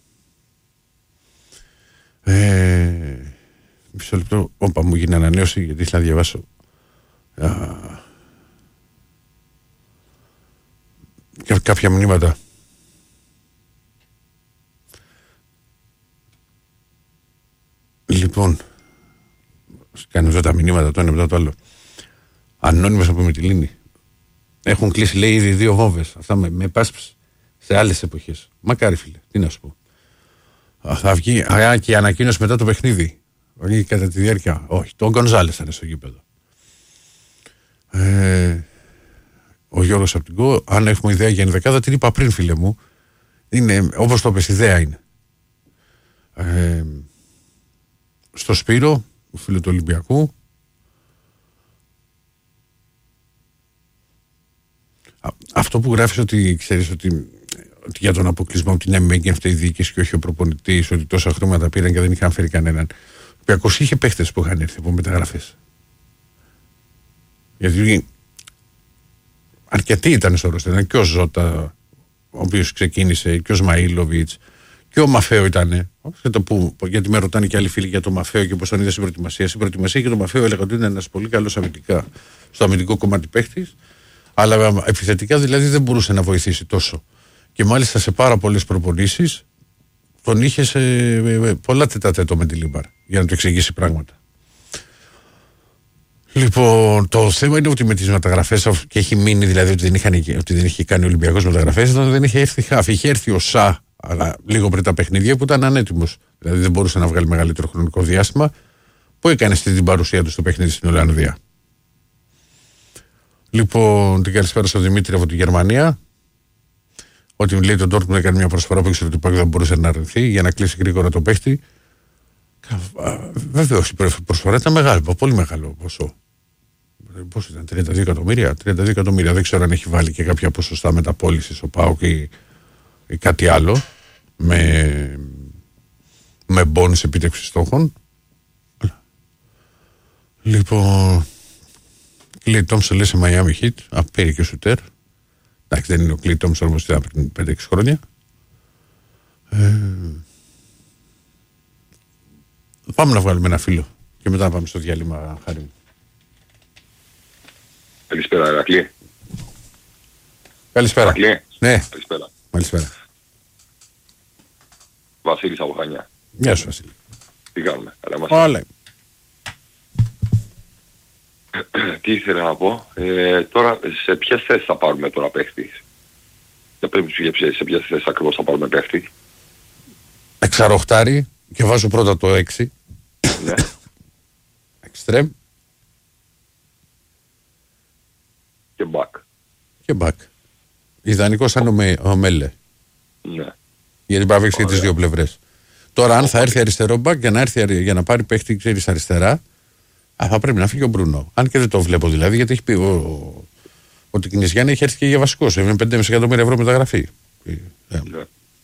[SPEAKER 1] Ε, μισό λεπτό, όπα μου γίνει ανανέωση γιατί ήθελα να διαβάσω. Α, κάποια μηνύματα. Λοιπόν, κάνω εδώ τα μηνύματα το ένα μετά το άλλο. Ανώνυμος από Μυτιλήνη. Έχουν κλείσει, λέει, ήδη δύο βόμβες. Αυτά με, με πάσπες σε άλλες εποχές. Μακάρι, φίλε, τι να σου πω. Θα βγει, α, και η ανακοίνωση μετά το παιχνίδι. Όχι κατά τη διάρκεια. Όχι, τον Γκονζάλες θα είναι στο γήπεδο. Ε, ο Γιώργος από την ΚΟ, αν έχουμε ιδέα για ενδεκάδα, την είπα πριν, φίλε μου. Είναι όπως το πες, ιδέα είναι. Ε, στο Σπύρο, ο φίλο του Ολυμπιακού. Αυτό που γράφεις ότι ξέρεις ότι, ότι για τον αποκλεισμό από την ΕΜΕΓ αυτή η διοίκηση και όχι ο προπονητής, ότι τόσα χρήματα πήραν και δεν είχαν φέρει κανέναν. Ο Ολυμπιακός είχε παίχτες που είχαν έρθει από μεταγραφές. Γιατί αρκετοί ήταν στο ρόστερ. Ήταν και ο Ζώτα, ο οποίος ξεκίνησε, και ο Σμαΐλοβιτς, και ο Μαφέο ήταν. Γιατί με ρωτάνε και άλλοι φίλοι για το Μαφέο και πώς τον είδε στην προετοιμασία. Στην προετοιμασία και το Μαφέο έλεγα ότι είναι ένας πολύ καλός αμυντικά στο αμυντικό κομμάτι παίχτης. Αλλά επιθετικά δηλαδή δεν μπορούσε να βοηθήσει τόσο. Και μάλιστα σε πάρα πολλές προπονήσεις τον είχε σε πολλά τετατέτο με τη Λίμπαρ για να του εξηγήσει πράγματα. Λοιπόν, το θέμα είναι ότι με τις μεταγραφές και έχει μείνει δηλαδή ότι δεν, είχαν, ότι δεν είχε κάνει ο Ολυμπιακός μεταγραφές, ήταν ότι δεν είχε έρθει χάφ. Είχε έρθει ο Σα, αλλά λίγο πριν τα παιχνίδια που ήταν ανέτοιμος. Δηλαδή δεν μπορούσε να βγάλει μεγαλύτερο χρονικό διάστημα που έκανε στην παρουσία του στο παιχνίδι στην Ολλανδία. Λοιπόν, την καλησπέρα στον Δημήτρη από τη Γερμανία. Ότι μου λέει τον Ντόρτμουντ έκανε μια προσφορά που ήξερε ότι ο Πάκ δεν μπορούσε να αρνηθεί για να κλείσει γρήγορα το παίχτη. Βεβαίως η προσφορά ήταν μεγάλη, πολύ μεγάλο ποσό. Πώς ήταν, τριάντα δύο εκατομμύρια. τριάντα δύο εκατομμύρια. Δεν ξέρω αν έχει βάλει και κάποια ποσοστά μεταπώλησης ο ΠΑΟΚ ή, ή κάτι άλλο με, με μπόνους επίτευξης στόχων. Λοιπόν, Κλέι Τόμψον λέει σε Miami Heat, απέρι και σουτέρ. Εντάξει, δεν είναι ο Κλέι Τόμψον όμως ήταν πριν πέντε έξι χρόνια. Ε, πάμε να βγάλουμε ένα φίλο και μετά πάμε στο διάλειμμα, Χάρη μου.
[SPEAKER 5] Καλησπέρα, Ηρακλή.
[SPEAKER 1] Καλησπέρα.
[SPEAKER 5] Ηρακλή.
[SPEAKER 1] Ναι.
[SPEAKER 5] Καλησπέρα.
[SPEAKER 1] Καλησπέρα.
[SPEAKER 5] Βασίλης από Χανιά.
[SPEAKER 1] Γεια σου, Βασίλη.
[SPEAKER 5] Τι κάνουμε, καλά είμαστε.
[SPEAKER 1] Όλα.
[SPEAKER 5] Τι ήθελα να πω, ε, τώρα σε ποιες θέσεις θα πάρουμε τώρα παίχτη. Για πρέπει σε ποιες θέσεις ακριβώς θα πάρουμε παίχτη.
[SPEAKER 1] Εξαροχτάρι και βάζω πρώτα το έξι.
[SPEAKER 5] Ναι.
[SPEAKER 1] Εξτρέμ.
[SPEAKER 5] Και μπακ.
[SPEAKER 1] Και μπακ. Ιδανικό σαν ο Μέλε.
[SPEAKER 5] Ναι.
[SPEAKER 1] Γιατί πάει να παίξει και τις δύο πλευρές. Τώρα αν θα έρθει αριστερό μπακ για να, έρθει, για να πάρει παίχτη ξέρεις αριστερά, α, θα πρέπει να φύγει ο Μπρουνό. Αν και δεν το βλέπω δηλαδή, γιατί έχει πει ο, ο, ο Τικνησιάννη έχει έρθει και για βασικός. Έμεινε πέντε κόμμα πέντε εκατομμύρια ευρώ μεταγραφή.
[SPEAKER 5] Ναι.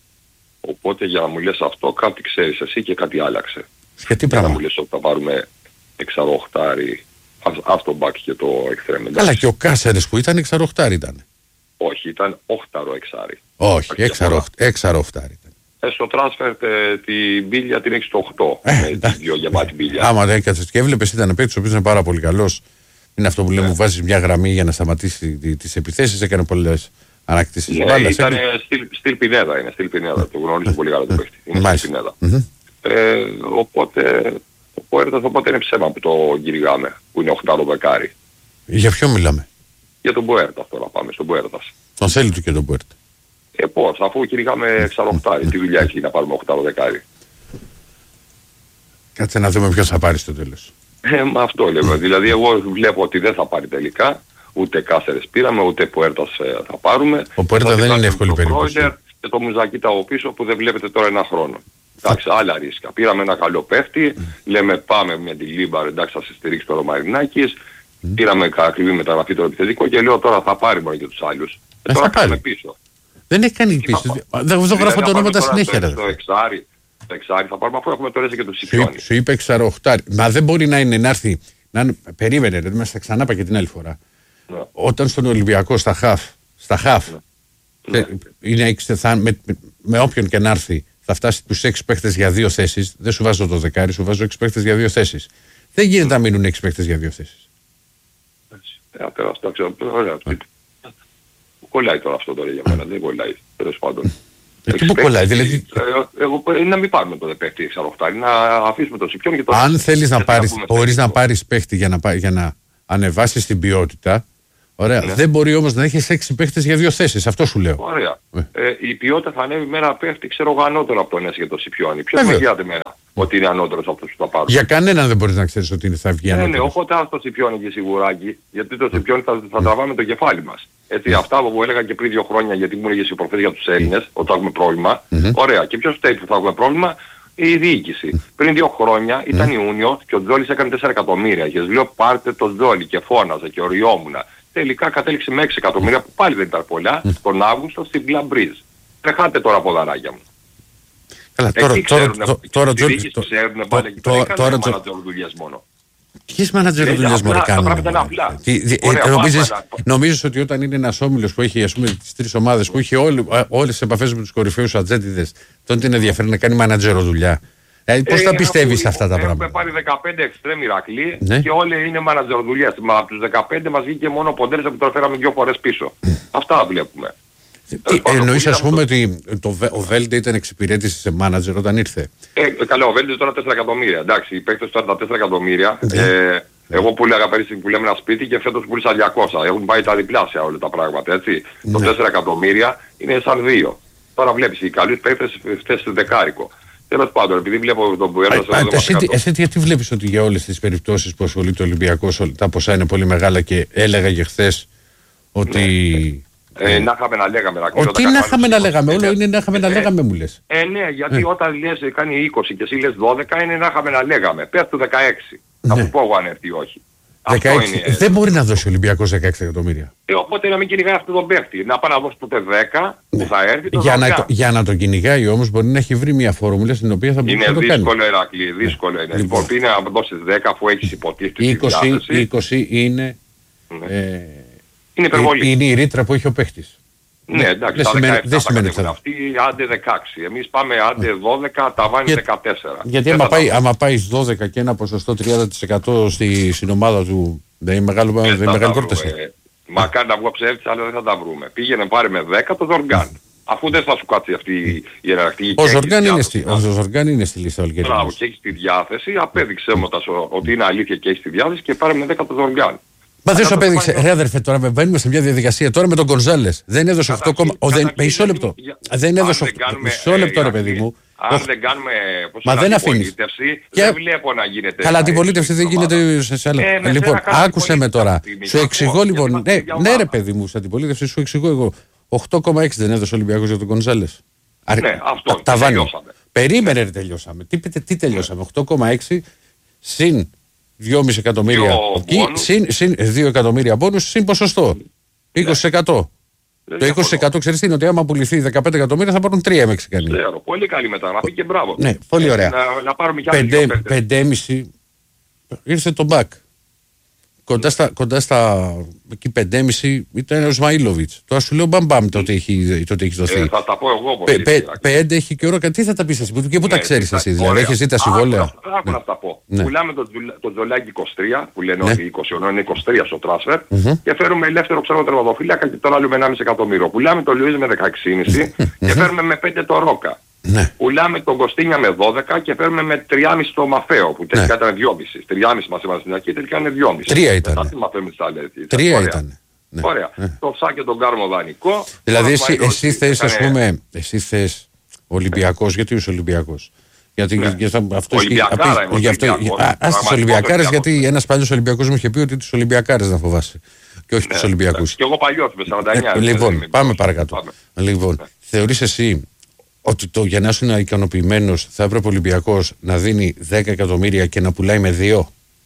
[SPEAKER 5] Οπότε για να μου λες αυτό κάτι ξέρεις εσύ και κάτι άλλαξε.
[SPEAKER 1] Γιατί
[SPEAKER 5] για
[SPEAKER 1] πράγμα.
[SPEAKER 5] να μου λες ότι θα πάρουμε εξαροχτάρι αυτό back και το extreme.
[SPEAKER 1] Καλά, και ο Κάσερες που ήταν εξαροχτάρι ήταν.
[SPEAKER 5] Όχι, ήταν οχτάρο εξάρι.
[SPEAKER 1] Όχι, εξαροχτάρι ήταν.
[SPEAKER 5] Ε, στο transfer τε, την μπίλια την έχεις στο οκτώ.
[SPEAKER 1] Ε,
[SPEAKER 5] με την πιο γεμάτη μπίλια.
[SPEAKER 1] Άμα δεν έκατσες και έβλεπες ήταν παίκτης ο οποίος είναι πάρα πολύ καλός. Είναι αυτό που λέμε, μου βάζεις μια γραμμή για να σταματήσει τις επιθέσεις, έκανε πολλές ανακτήσεις.
[SPEAKER 5] Ναι,
[SPEAKER 1] μπάλας,
[SPEAKER 5] ήταν
[SPEAKER 1] έκανε...
[SPEAKER 5] στυλ, στυλ Πινέδα, είναι στυλ Πινέδα, το γνωρίζω πολύ καλά το παίκτη. Είναι στυλ Πινέδα.
[SPEAKER 1] Mm-hmm.
[SPEAKER 5] Ε, οπότε, ο Πουέρτας οπότε είναι ψέμα που το κυνηγάμε, που είναι οχτάρο δεκάρι.
[SPEAKER 1] Για ποιο μιλάμε?
[SPEAKER 5] Για τον Πουέρτα τώρα πάμε, στον Πουέρτας.
[SPEAKER 1] Τον θέλει του και τον Πουέρτα.
[SPEAKER 5] Ε, πώς, αφού κυνηγάμε εξαροχτάρι, τι δουλειά έχει να πάρουμε οχτάρο δεκάρι.
[SPEAKER 1] Κάτσε να δούμε ποιος θα πάρει στο τέλος.
[SPEAKER 5] Ε, μα αυτό λέμε. Δηλαδή εγώ βλέπω ότι δεν θα πάρει τελικά. Ούτε Κάσερες πήραμε, ούτε Πουέρτας ε, θα πάρουμε.
[SPEAKER 1] Ο Πουέρτα δεν είναι εύκολη περίπτωση.
[SPEAKER 5] Και το Μουζακίτα από πίσω που δεν βλέπετε τώρα ένα χρόνο. Εντάξει, άλλα ρίσκα. Πήραμε ένα καλό παίχτη, mm. λέμε πάμε με τη Λίμπαρ, εντάξει θα σε στηρίξει το Ρωμαρινάκης. Mm. Πήραμε ακριβή μεταγραφή το επιθετικό και λέω τώρα θα πάρει μόνο και τους άλλους.
[SPEAKER 1] Ε,
[SPEAKER 5] τώρα
[SPEAKER 1] θα πάρει.
[SPEAKER 5] πίσω.
[SPEAKER 1] Δεν έχει κάνει πίσω. Δεν γράφω τα ονόματα συνέχεια.
[SPEAKER 5] Το εξάρι, το εξάρι θα πάρουμε αφού έχουμε τώρα και το Σιπιόνι.
[SPEAKER 1] Σου είπε εξαροχτάρι. Μα δεν μπορεί να είναι να έρθει. Να... Περίμενε, ρε, μέσα ξανά είπα και την άλλη φορά.
[SPEAKER 5] Ναι.
[SPEAKER 1] Όταν στον Ολυμπιακό στα χαφ, στα χαφ
[SPEAKER 5] ναι.
[SPEAKER 1] Ναι. Είναι, θα, με, με όποιον και να έρθει θα φτάσει τους έξι παίχτες για δύο θέσεις. Δεν σου βάζω το δεκάρι, σου βάζω έξι παίχτες για δύο θέσεις. Δεν γίνεται να μείνουν έξι παίχτες για δύο θέσεις.
[SPEAKER 5] Ε, απέρα, εντάξει, ωραία. Κολλάει τώρα αυτό τώρα για μένα, δεν κολλάει, τέλος πάντων.
[SPEAKER 1] Εκεί που κολλάει, δηλαδή...
[SPEAKER 5] Εγώ να μην πάρουμε το παίχτη εξαροχτάρι, να αφήσουμε το Σιπιόν και το...
[SPEAKER 1] Αν θέλεις να πάρεις, μπορείς να πάρεις παίχτη για να, για να ανεβάσεις την ποιότητα, ωραία. Ναι. Δεν μπορεί όμως να έχεις έξι παίχτες για δύο θέσεις, αυτό σου λέω.
[SPEAKER 5] Ωραία. Ε. Ε, η ποιότητα θα ανέβει με ένα παίχτη, ξέρω εγώ, ανώτερο από τον Έσαι και το Σιπιόνι. Ποιος με γιάται εμένα ότι είναι ανώτερος από αυτούς που θα πάρουν.
[SPEAKER 1] Για κανέναν δεν μπορείς να ξέρεις ότι θα βγει ανώτερος.
[SPEAKER 5] Ναι, ναι, οπότε ας το Σιπιόνι και σιγουράκι, γιατί το Σιπιόνι θα, θα τραβάμε το κεφάλι μας. Έτσι, mm. αυτά που έλεγα και πριν δύο χρόνια, γιατί μου έλεγες οι προφές για τους Έλληνες, ότι θα έχουμε πρόβλημα. Mm-hmm. Ωραία. Και ποιος φταίει που θα έχουμε πρόβλημα? Η διοίκηση. Mm. Πριν δύο χρόνια ήταν mm. Ιούνιο και ο Τζόλης έκανε τέσσερα εκατομμύρια. Και λέω πάρτε το Τζόλη και φώναζε και οριόμουνα. Τελικά κατέληξε με έξι εκατομμύρια που πάλι δεν ήταν πολλά, mm. τον Αύγουστο στην Μπλαμπρίζ. Τρεχάτε τώρα ποδαράκια μου.
[SPEAKER 1] Καλά, τώρα,
[SPEAKER 5] εκεί
[SPEAKER 1] τώρα,
[SPEAKER 5] ξέρουν,
[SPEAKER 1] τώρα,
[SPEAKER 5] Τζόλης, ξέρουν πάλι εκεί πέρα, δεν κάνουν μάνατζερ δουλειές μόνο.
[SPEAKER 1] Ποιες μάνατζερ δουλειές μόνο κάνουν? Νομίζεις ότι όταν είναι ένας όμιλος που έχει, ας πούμε, τις τρεις ομάδες που έχει όλες τις επαφές με τους κορυφαίους ατζέντιδες, τότε είναι ενδιαφέρον να κάνει μάνατζερο δουλειά? Ε, πώς θα πιστεύεις σε αυτά τα πράγματα?
[SPEAKER 5] Έχουμε πάρει δεκαπέντε εξτρέμ Ηρακλή ναι. και όλοι είναι μάνατζερ δουλειές. Μα από τους δεκαπέντε μας βγήκε μόνο ο Ποντέλης που το φέραμε δύο φορές πίσω. Αυτά βλέπουμε.
[SPEAKER 1] Εννοείς ας πούμε ότι το, ο Βέλντε ήταν εξυπηρέτηση σε μάνατζερ όταν ήρθε?
[SPEAKER 5] Ε, καλά, ο Βέλντε τώρα τέσσερα εκατομμύρια. Εντάξει, οι παίκτες τώρα τα τέσσερα εκατομμύρια. Ε, εγώ που λέγα πέρυσι που λέμε ένα σπίτι και φέτος πούλησα διακόσια. Έχουν πάει τα διπλάσια όλα τα πράγματα, έτσι. Ναι. Το τέσσερα εκατομμύρια είναι σαν δύο. Τώρα βλέπεις, οι καλούς παίκτες φταίσεις δεκάρικο. Τέλος πάντων, επειδή βλέπω τον Πουέρτα...
[SPEAKER 1] Εσύ, εσύ γιατί βλέπεις ότι για όλες τις περιπτώσεις που ασχολείται ο Ολυμπιακός τα ποσά είναι πολύ μεγάλα και έλεγα και χθες ότι...
[SPEAKER 5] Ε, να είχαμε να λέγαμε.
[SPEAKER 1] Ότι να είχαμε να λέγαμε, όλο είναι να είχαμε να λέγαμε μου λες.
[SPEAKER 5] Ε, ναι, γιατί όταν λες κάνει είκοσι και εσύ λες δώδεκα είναι να είχαμε να λέγαμε. Πες του δεκαέξι. Θα σου πω εγώ αν έρθει ή όχι.
[SPEAKER 1] δεκαέξι. Δεν μπορεί να δώσει ο Ολυμπιακός δεκαέξι εκατομμύρια.
[SPEAKER 5] Ε, οπότε να μην κυνηγάει αυτόν τον παίχτη. Να πάει να δώσει τότε δέκα που θα έρθει.
[SPEAKER 1] Για να, το, για να το κυνηγάει όμως μπορεί να έχει βρει μια φόρμουλα στην οποία θα μπορεί να το κάνει.
[SPEAKER 5] Είναι δύσκολο, Ηρακλή, δύσκολο είναι. Λοιπόν, είναι να δώσεις δέκα αφού έχεις υποτίθεται τη διάθεση.
[SPEAKER 1] είκοσι είναι...
[SPEAKER 5] Είναι υπερβολή.
[SPEAKER 1] Είναι η ρήτρα που έχει ο παίχτης.
[SPEAKER 5] Ναι, εντάξει,
[SPEAKER 1] δεν σημαίνει, δεν σημαίνει
[SPEAKER 5] αυτά. Αυτοί άντε δεκαέξι. Εμείς πάμε άντε δώδεκα, ταβάνι Για, δεκατέσσερα.
[SPEAKER 1] Γιατί άμα πάει, άμα πάει δώδεκα και ένα ποσοστό τριάντα τοις εκατό στη, στην ομάδα του, δεν είναι μεγάλο, δεν είναι μεγάλη πρόταση.
[SPEAKER 5] Μακάρι να βγω ψεύτης, αλλά δεν θα τα βρούμε. Πήγαινε πάρει με δέκα το Ζοργκάν. Αφού δεν θα σου κάτσει αυτή η ιεραρχική.
[SPEAKER 1] Ο Ζοργκάν είναι, στη, είναι στη λίστα όλη.
[SPEAKER 5] Μπράβο, και έχει τη διάθεση. Απέδειξε μου ότι είναι αλήθεια και έχει τη διάθεση και πάρε με δέκα το Ζοργκάν.
[SPEAKER 1] Μα δεν σου απέδειξε, ρε αδερφέ, τώρα μπαίνουμε σε μια διαδικασία. Τώρα με τον Γκονζάλες δεν έδωσε οκτώ κόμμα. Μισό λεπτό. Δεν έδωσε οκτώ. Μισό λεπτό, ρε παιδί μου.
[SPEAKER 5] Αν δεν κάνουμε
[SPEAKER 1] αντιπολίτευση,
[SPEAKER 5] δεν βλέπω να γίνεται.
[SPEAKER 1] Καλά, αντιπολίτευση δεν γίνεται σε άλλα. Λοιπόν, άκουσε με τώρα. Σου εξηγώ λοιπόν. Ναι, ρε παιδί μου, σε αντιπολίτευση σου εξηγώ εγώ. οκτώ κόμμα έξι δεν έδωσε ο Ολυμπιακός για τον Γκονζάλες.
[SPEAKER 5] Ναι, αυτό.
[SPEAKER 1] Περίμενε, τελειώσαμε. Τι τελειώσαμε, οκτώ κόμμα έξι συν δυόμισι εκατομμύρια εκεί, συν, συν δύο εκατομμύρια πόνους, συν ποσοστό. είκοσι τοις εκατό. Το είκοσι τοις εκατό ξέρεις τι είναι, ότι άμα πουληθεί δεκαπέντε εκατομμύρια θα πάρουν τρία οι Μεξικανοί.
[SPEAKER 5] Ξέρω, πολύ καλή μεταγραφή και μπράβο.
[SPEAKER 1] Ναι, πολύ ωραία.
[SPEAKER 5] Να, να πάρουμε κι άλλους δύο παίκτες.
[SPEAKER 1] πέντε κόμμα πέντε ήρθε το μπακ. Κοντά στα, κοντά στα εκεί πέντε κόμμα πέντε ήταν ο Σμαΐλοβιτς. Τώρα σου λέω μπαμπαμ τότε έχει, τότε έχει δοθεί.
[SPEAKER 5] Ε, θα τα πω εγώ
[SPEAKER 1] Πε, πε, πέντε έχει και ώρα. Τι θα τα πεις εσύ και πού ναι, τα ξέρεις εσύ, δηλαδή έχεις δει τα συμβόλαια.
[SPEAKER 5] Άκου να τα πω. Ναι. Πουλάμε το, το Τζολάκι είκοσι τρία που λένε ναι. ότι είκοσι είναι είκοσι τρία στο τράσφερ mm-hmm. και φέρουμε ελεύθερο ξέρω τερματοφύλακα και τον άλλο με ενάμιση εκατομμύριο. Πουλάμε το Λουίζ με δεκαέξι κόμμα πέντε και φέρουμε με πέντε το Ρόκα. Ναι. Πουλάμε τον Κωστίνια με δώδεκα και παίρνουμε με τρία κόμμα πέντε το Μαφέο που τελικά ναι. ήταν δυόμισι. τρία κόμμα πέντε μας ήμασταν στην αρχή, τελικά είναι δυόμισι.
[SPEAKER 1] τρία ήταν. τρία ήταν.
[SPEAKER 5] Ναι. Ωραία. Ναι. Το Ψάκη τον Κάρμο δανεικό.
[SPEAKER 1] Δηλαδή εσύ, εσύ θες ας πούμε, εσύ θες Ολυμπιακός, γιατί είσαι Ολυμπιακός. Γιατί
[SPEAKER 5] ναι.
[SPEAKER 1] για αυτό
[SPEAKER 5] Ολυμπιακάρα
[SPEAKER 1] γι' αυτό, ας τους Ολυμπιακάρες, γιατί ένας παλιός Ολυμπιακός μου είχε πει ότι τους Ολυμπιακάρες να φοβάσαι και όχι
[SPEAKER 5] ναι,
[SPEAKER 1] τους Ολυμπιακούς.
[SPEAKER 5] Ναι. Και εγώ παλιός με σαράντα εννιά.
[SPEAKER 1] Ε, λοιπόν, πάμε παρακάτω. Λοιπόν, θεωρείς εσύ ότι το, για να είσαι ικανοποιημένος θα έπρεπε ο Ολυμπιακός να δίνει δέκα εκατομμύρια και να πουλάει με δύο?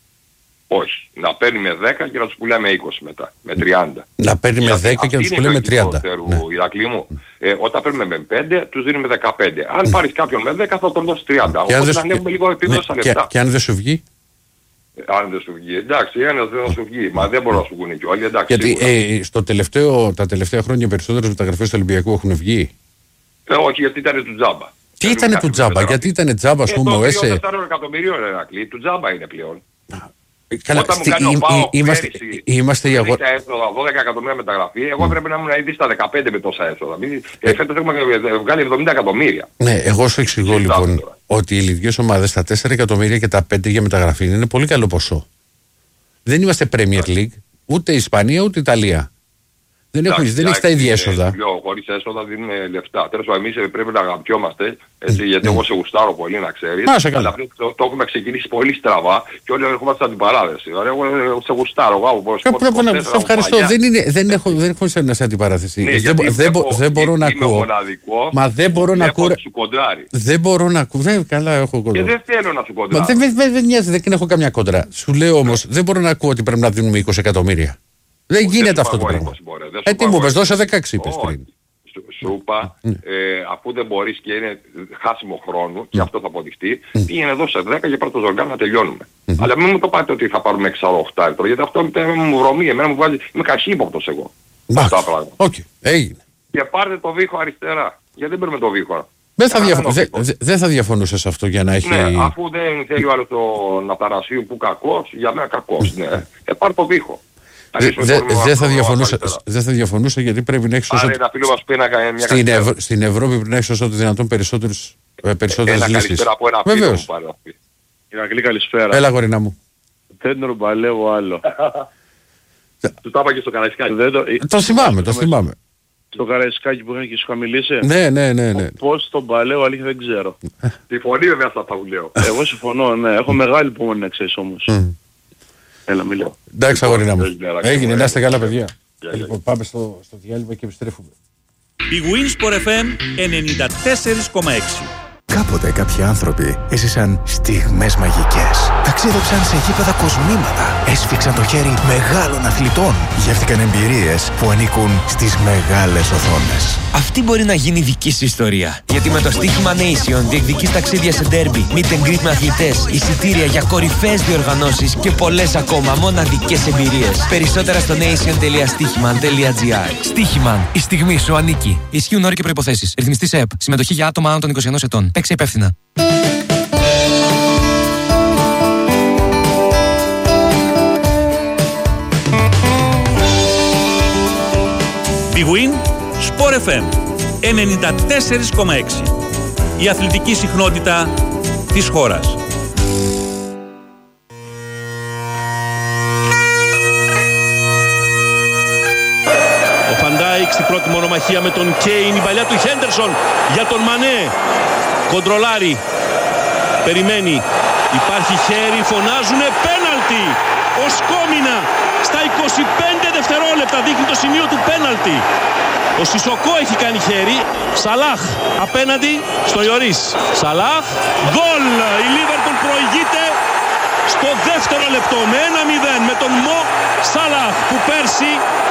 [SPEAKER 5] Όχι. Να παίρνει με δέκα και να τους πουλάει με είκοσι μετά. Με τριάντα.
[SPEAKER 1] Να παίρνει με δέκα και να τους πουλάει με τριάντα.
[SPEAKER 5] Ναι. Ηρακλή μου. Ε, όταν παίρνουμε με πέντε, τους δίνουμε δεκαπέντε. Αν πάρεις κάποιον με δέκα θα τον δώσει τριάντα. Οπότε να ανέβουμε λίγο επίπεδο στα λεφτά.
[SPEAKER 1] Και αν δεν σου βγει?
[SPEAKER 5] Αν δεν σου βγει. Εντάξει, ένας δεν θα σου βγει. Μα δεν μπορώ να σου βγουν και όλοι. Εντάξει,
[SPEAKER 1] γιατί ε, στο τελευταίο, τα τελευταία χρόνια περισσότερες μεταγραφές του Ολυμπιακού έχουν βγει.
[SPEAKER 5] Ε, όχι, γιατί ήταν του τζάμπα.
[SPEAKER 1] Τι ήταν του τζάμπα, γιατί ήταν τζάμπα, ας πούμε, ο ΕΣΕ.
[SPEAKER 5] τέσσερα εκατομμυρίων Ηρακλή, του τζάμπα είναι πλέον.
[SPEAKER 1] Καλά,
[SPEAKER 5] όταν
[SPEAKER 1] στη,
[SPEAKER 5] μου κάνει ο ΠΑΟΚ
[SPEAKER 1] είμαστε,
[SPEAKER 5] πέρυσι,
[SPEAKER 1] είμαστε η αγορά.
[SPEAKER 5] δώδεκα εκατομμύρια μεταγραφή, εγώ πρέπει να ήμουν ήδη στα δεκαπέντε με τόσα έσοδα. Ε, φέτος έχουμε βγάλει εβδομήντα εκατομμύρια.
[SPEAKER 1] Ναι, εγώ σου εξηγώ λοιπόν τώρα. Ότι οι ελληνικές ομάδες τα τέσσερα εκατομμύρια και τα πέντε για μεταγραφή είναι πολύ καλό ποσό. Δεν είμαστε Premier League, ούτε Ισπανία ούτε Ιταλία. Δεν έχει δεν έχεις τα ίδια έσοδα.
[SPEAKER 5] Χωρίς έσοδα δίνουν λεφτά. Τέλος πάντων, εμείς πρέπει να αγαπιόμαστε, έτσι, γιατί εγώ σε γουστάρω πολύ να ξέρεις. Αλλά το, το έχουμε ξεκινήσει πολύ στραβά και όλοι ερχόμαστε στην αντιπαράθεση. Εγώ σε γουστάρω.
[SPEAKER 1] Πρέπει να σε ευχαριστώ. Δεν, είναι, δεν έχω, δεν έχω σε σε αντιπαράθεση.
[SPEAKER 5] Ναι,
[SPEAKER 1] δεν, δεν,
[SPEAKER 5] βλέπω,
[SPEAKER 1] δεν μπορώ να ακούω.
[SPEAKER 5] Μοναδικό,
[SPEAKER 1] μα δεν μπορώ να ακούω.
[SPEAKER 5] Δεν
[SPEAKER 1] μπορώ να ακούω. Δεν, καλά έχω κοντρά.
[SPEAKER 5] Και δεν θέλω να σου κοντράρω.
[SPEAKER 1] Δεν, δεν, δεν νοιάζει, δεν έχω καμιά κόντρα. Σου λέω όμως, δεν μπορώ να ακούω ότι πρέπει να δίνουμε είκοσι εκατομμύρια. Δεν γίνεται αυτό το πράγμα. Ε, τι μου είπες, δώσε δεκαέξι είπες πριν.
[SPEAKER 5] Σου είπα, αφού δεν μπορείς και είναι χάσιμο χρόνο και αυτό θα αποδειχτεί, πήγαινε εδώ σε δέκα και πρώτο Ζοργκάν να τελειώνουμε. Αλλά μην μου το πάτε ότι θα πάρουμε έξι οκτώ, γιατί αυτό μου βρωμεί, εμένα μου βάζει, είμαι καχύποπτος εγώ. Αυτά τα πράγματα.
[SPEAKER 1] Οκ, έγινε.
[SPEAKER 5] Και πάρτε το βήχο αριστερά. Γιατί δεν παίρνουμε το βήχο.
[SPEAKER 1] Δεν θα, διαφο- δε, δε, δε θα διαφωνούσες αυτό για να έχει...
[SPEAKER 5] Ναι, αφού δεν θέλει ο άλλος τον Αθανασίου που κακός, για μένα κακός, ναι. Ε, πάρ' το βήχο.
[SPEAKER 1] Δεν δε, δε θα, διαφωνούσα, δε θα διαφωνούσα γιατί πρέπει να έχεις όσο...
[SPEAKER 5] Άρα, όσο...
[SPEAKER 1] Στην, Ευ... Στην Ευρώπη πρέπει να έχεις όσο το δυνατόν περισσότερες, περισσότερες
[SPEAKER 5] ένα
[SPEAKER 1] λύσεις.
[SPEAKER 5] Καλησπέρα από ένα φίλο μου πάρε. Ηρακλή, καλησπέρα.
[SPEAKER 1] Έλα γορίνα μου.
[SPEAKER 3] Δεν ρομπαλεύω άλλο.
[SPEAKER 5] Του τα είπα και στο Καραϊσκάκι.
[SPEAKER 1] Το θυμάμαι, το θυμάμαι.
[SPEAKER 3] Στο Καραϊσκάκι που είχαν και σου χαμηλήσει.
[SPEAKER 1] Ναι, ναι, ναι, ναι.
[SPEAKER 3] Πώς τον παλαιό αλήθεια δεν ξέρω.
[SPEAKER 5] Συμφωνεί βέβαια στα αυτά που λέω.
[SPEAKER 3] Εγώ συμφωνώ, ναι. Έχω μεγάλη υπομονή να ξέρεις όμως. Έλα, μιλάω.
[SPEAKER 1] Εντάξει, αγορίνα μου. Έγινε, να είστε καλά, παιδιά. Λοιπόν, πάμε στο, στο διάλειμμα και επιστρέφουμε.
[SPEAKER 6] Η Winsport εφ εμ ενενήντα τέσσερα κόμμα έξι.
[SPEAKER 7] Κάποτε κάποιοι άνθρωποι έζησαν στιγμές μαγικές. Ταξίδεψαν σε γήπεδα κοσμήματα. Έσφιξαν το χέρι μεγάλων αθλητών. Γεύτηκαν εμπειρίες που ανήκουν στις μεγάλες οθόνες.
[SPEAKER 8] Αυτή μπορεί να γίνει δική σου ιστορία. Γιατί με το στοίχημα Nation διεκδικείς ταξίδια σε ντέρμπι, meet and greet με αθλητές, εισιτήρια για κορυφαίες διοργανώσεις και πολλές ακόμα μοναδικές εμπειρίες. Περισσότερα στο nation τελεία στοίχημαν τελεία τζι άρ. Στοίχημαν. Η στιγμή σου ανήκει. Ισχύουν όροι και προϋποθέσεις. Ρυθμιστής ΕΕΠ. Συμμετοχή για άτομα άνω των είκοσι ενός ετών. Παίξε υπεύθυνα.
[SPEAKER 6] Big Win Sport εφ εμ ενενήντα τέσσερα κόμμα έξι. Η αθλητική συχνότητα της χώρας. Ο Φαντάικ στην πρώτη μονομαχία με τον Κέιν. Η παλιά του Χέντερσον για τον Μανέ. Κοντρολάρει. Περιμένει. Υπάρχει χέρι. Φωνάζουνε πέναλτι. Ο Σκόμινα στα είκοσι πέντε δευτερόλεπτα δείχνει το σημείο του πέναλτι. Ο Σισοκό έχει κάνει χέρι. Σαλάχ απέναντι στο Ιωρίς. Σαλάχ. Γκολ. Η Λίβερπουλ προηγείται στο δεύτερο λεπτό με ένα μηδέν με τον Μο Σαλάχ που πέρσι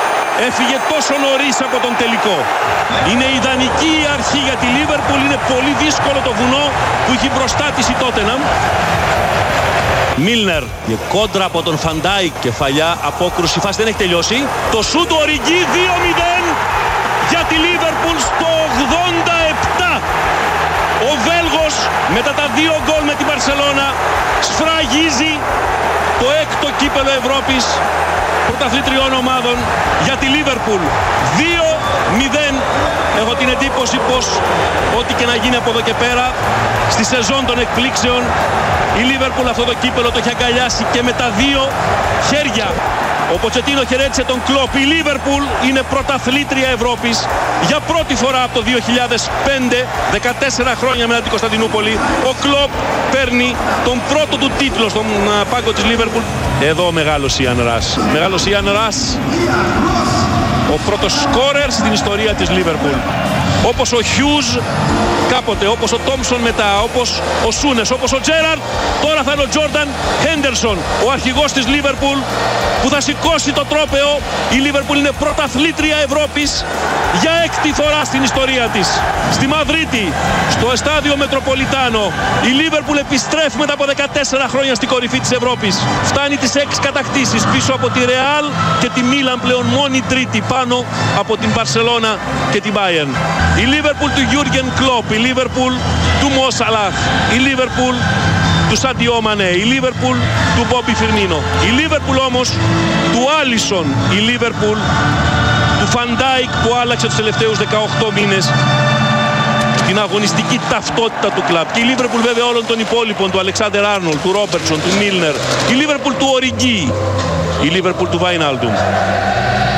[SPEAKER 6] Έφυγε τόσο νωρίς από τον τελικό. Είναι ιδανική η αρχή για τη Λίβερπουλ. Είναι πολύ δύσκολο το βουνό που έχει μπροστά της η Τότεναμ. Μίλνερ και κόντρα από τον Φαντάικ, κεφαλιά, απόκρουση, φάση δεν έχει τελειώσει. Το σούτ του Οριγκί, δύο μηδέν για τη Λίβερπουλ στο ογδόντα επτά. Ο Βέλγος μετά τα δύο γκολ με την Μπαρσελόνα σφραγίζει το έκτο κύπελλο Ευρώπης πρωταθλήτριων ομάδων για τη Λίβερπουλ. δύο μηδέν. Έχω την εντύπωση πως ό,τι και να γίνει από εδώ και πέρα στη σεζόν των εκπλήξεων, η Λίβερπουλ αυτό το κύπελλο το έχει αγκαλιάσει και με τα δύο χέρια. Ο Ποτσετίνο χαιρέτησε τον Κλοπ. Η Λίβερπουλ είναι πρωταθλήτρια Ευρώπης για πρώτη φορά από το δύο χιλιάδες πέντε, δεκατέσσερα χρόνια μετά την Κωνσταντινούπολη. Ο Κλοπ παίρνει τον πρώτο του τίτλο στον πάγκο της Λίβερπουλ. Εδώ μεγάλος Ιαν Ρας. Μεγάλος Ιαν Ρας, ο πρώτος σκόρερ στην ιστορία της Λίβερπουλ. Όπως ο Χιούζ κάποτε, όπως ο Τόμψον μετά, όπως ο Σούνες, όπως ο Τζέραρντ, τώρα θα είναι ο Τζόρνταν Χέντερσον, ο αρχηγός της Λίβερπουλ που θα σηκώσει το τρόπαιο. Η Λίβερπουλ είναι πρωταθλήτρια Ευρώπης για έκτη φορά στην ιστορία της. Στη Μαδρίτη, στο Εστάδιο Μετροπολιτάνο, η Λίβερπουλ επιστρέφει μετά από δεκατέσσερα χρόνια στην κορυφή της Ευρώπης. Φτάνει τις έξι κατακτήσεις πίσω από τη Ρεάλ και τη Μίλαν, πλέον μόνη τρίτη πάνω από την Μπαρσελόνα και την Μπάιερν. Η Λίβερπουλ του Γιούργεν Κλοπ, η Λίβερπουλ του Μο Σαλάχ, η Λίβερπουλ του Σάντιο Μανέ, η Λίβερπουλ του Μπόμπι Φιρμίνο, η Λίβερπουλ όμως του Άλισον, η Λίβερπουλ του Φαντάικ που άλλαξε τους τελευταίους δεκαοκτώ μήνες την αγωνιστική ταυτότητα του κλαμπ. Και η Λίβερπουλ βέβαια όλων των υπόλοιπων, του Αλεξάντερ Άρνολντ, του Ρόμπερτσον, του Μίλνερ, η Λίβερπουλ του Οριγκί, η Λίβερπουλ του Βάιναλντουμ.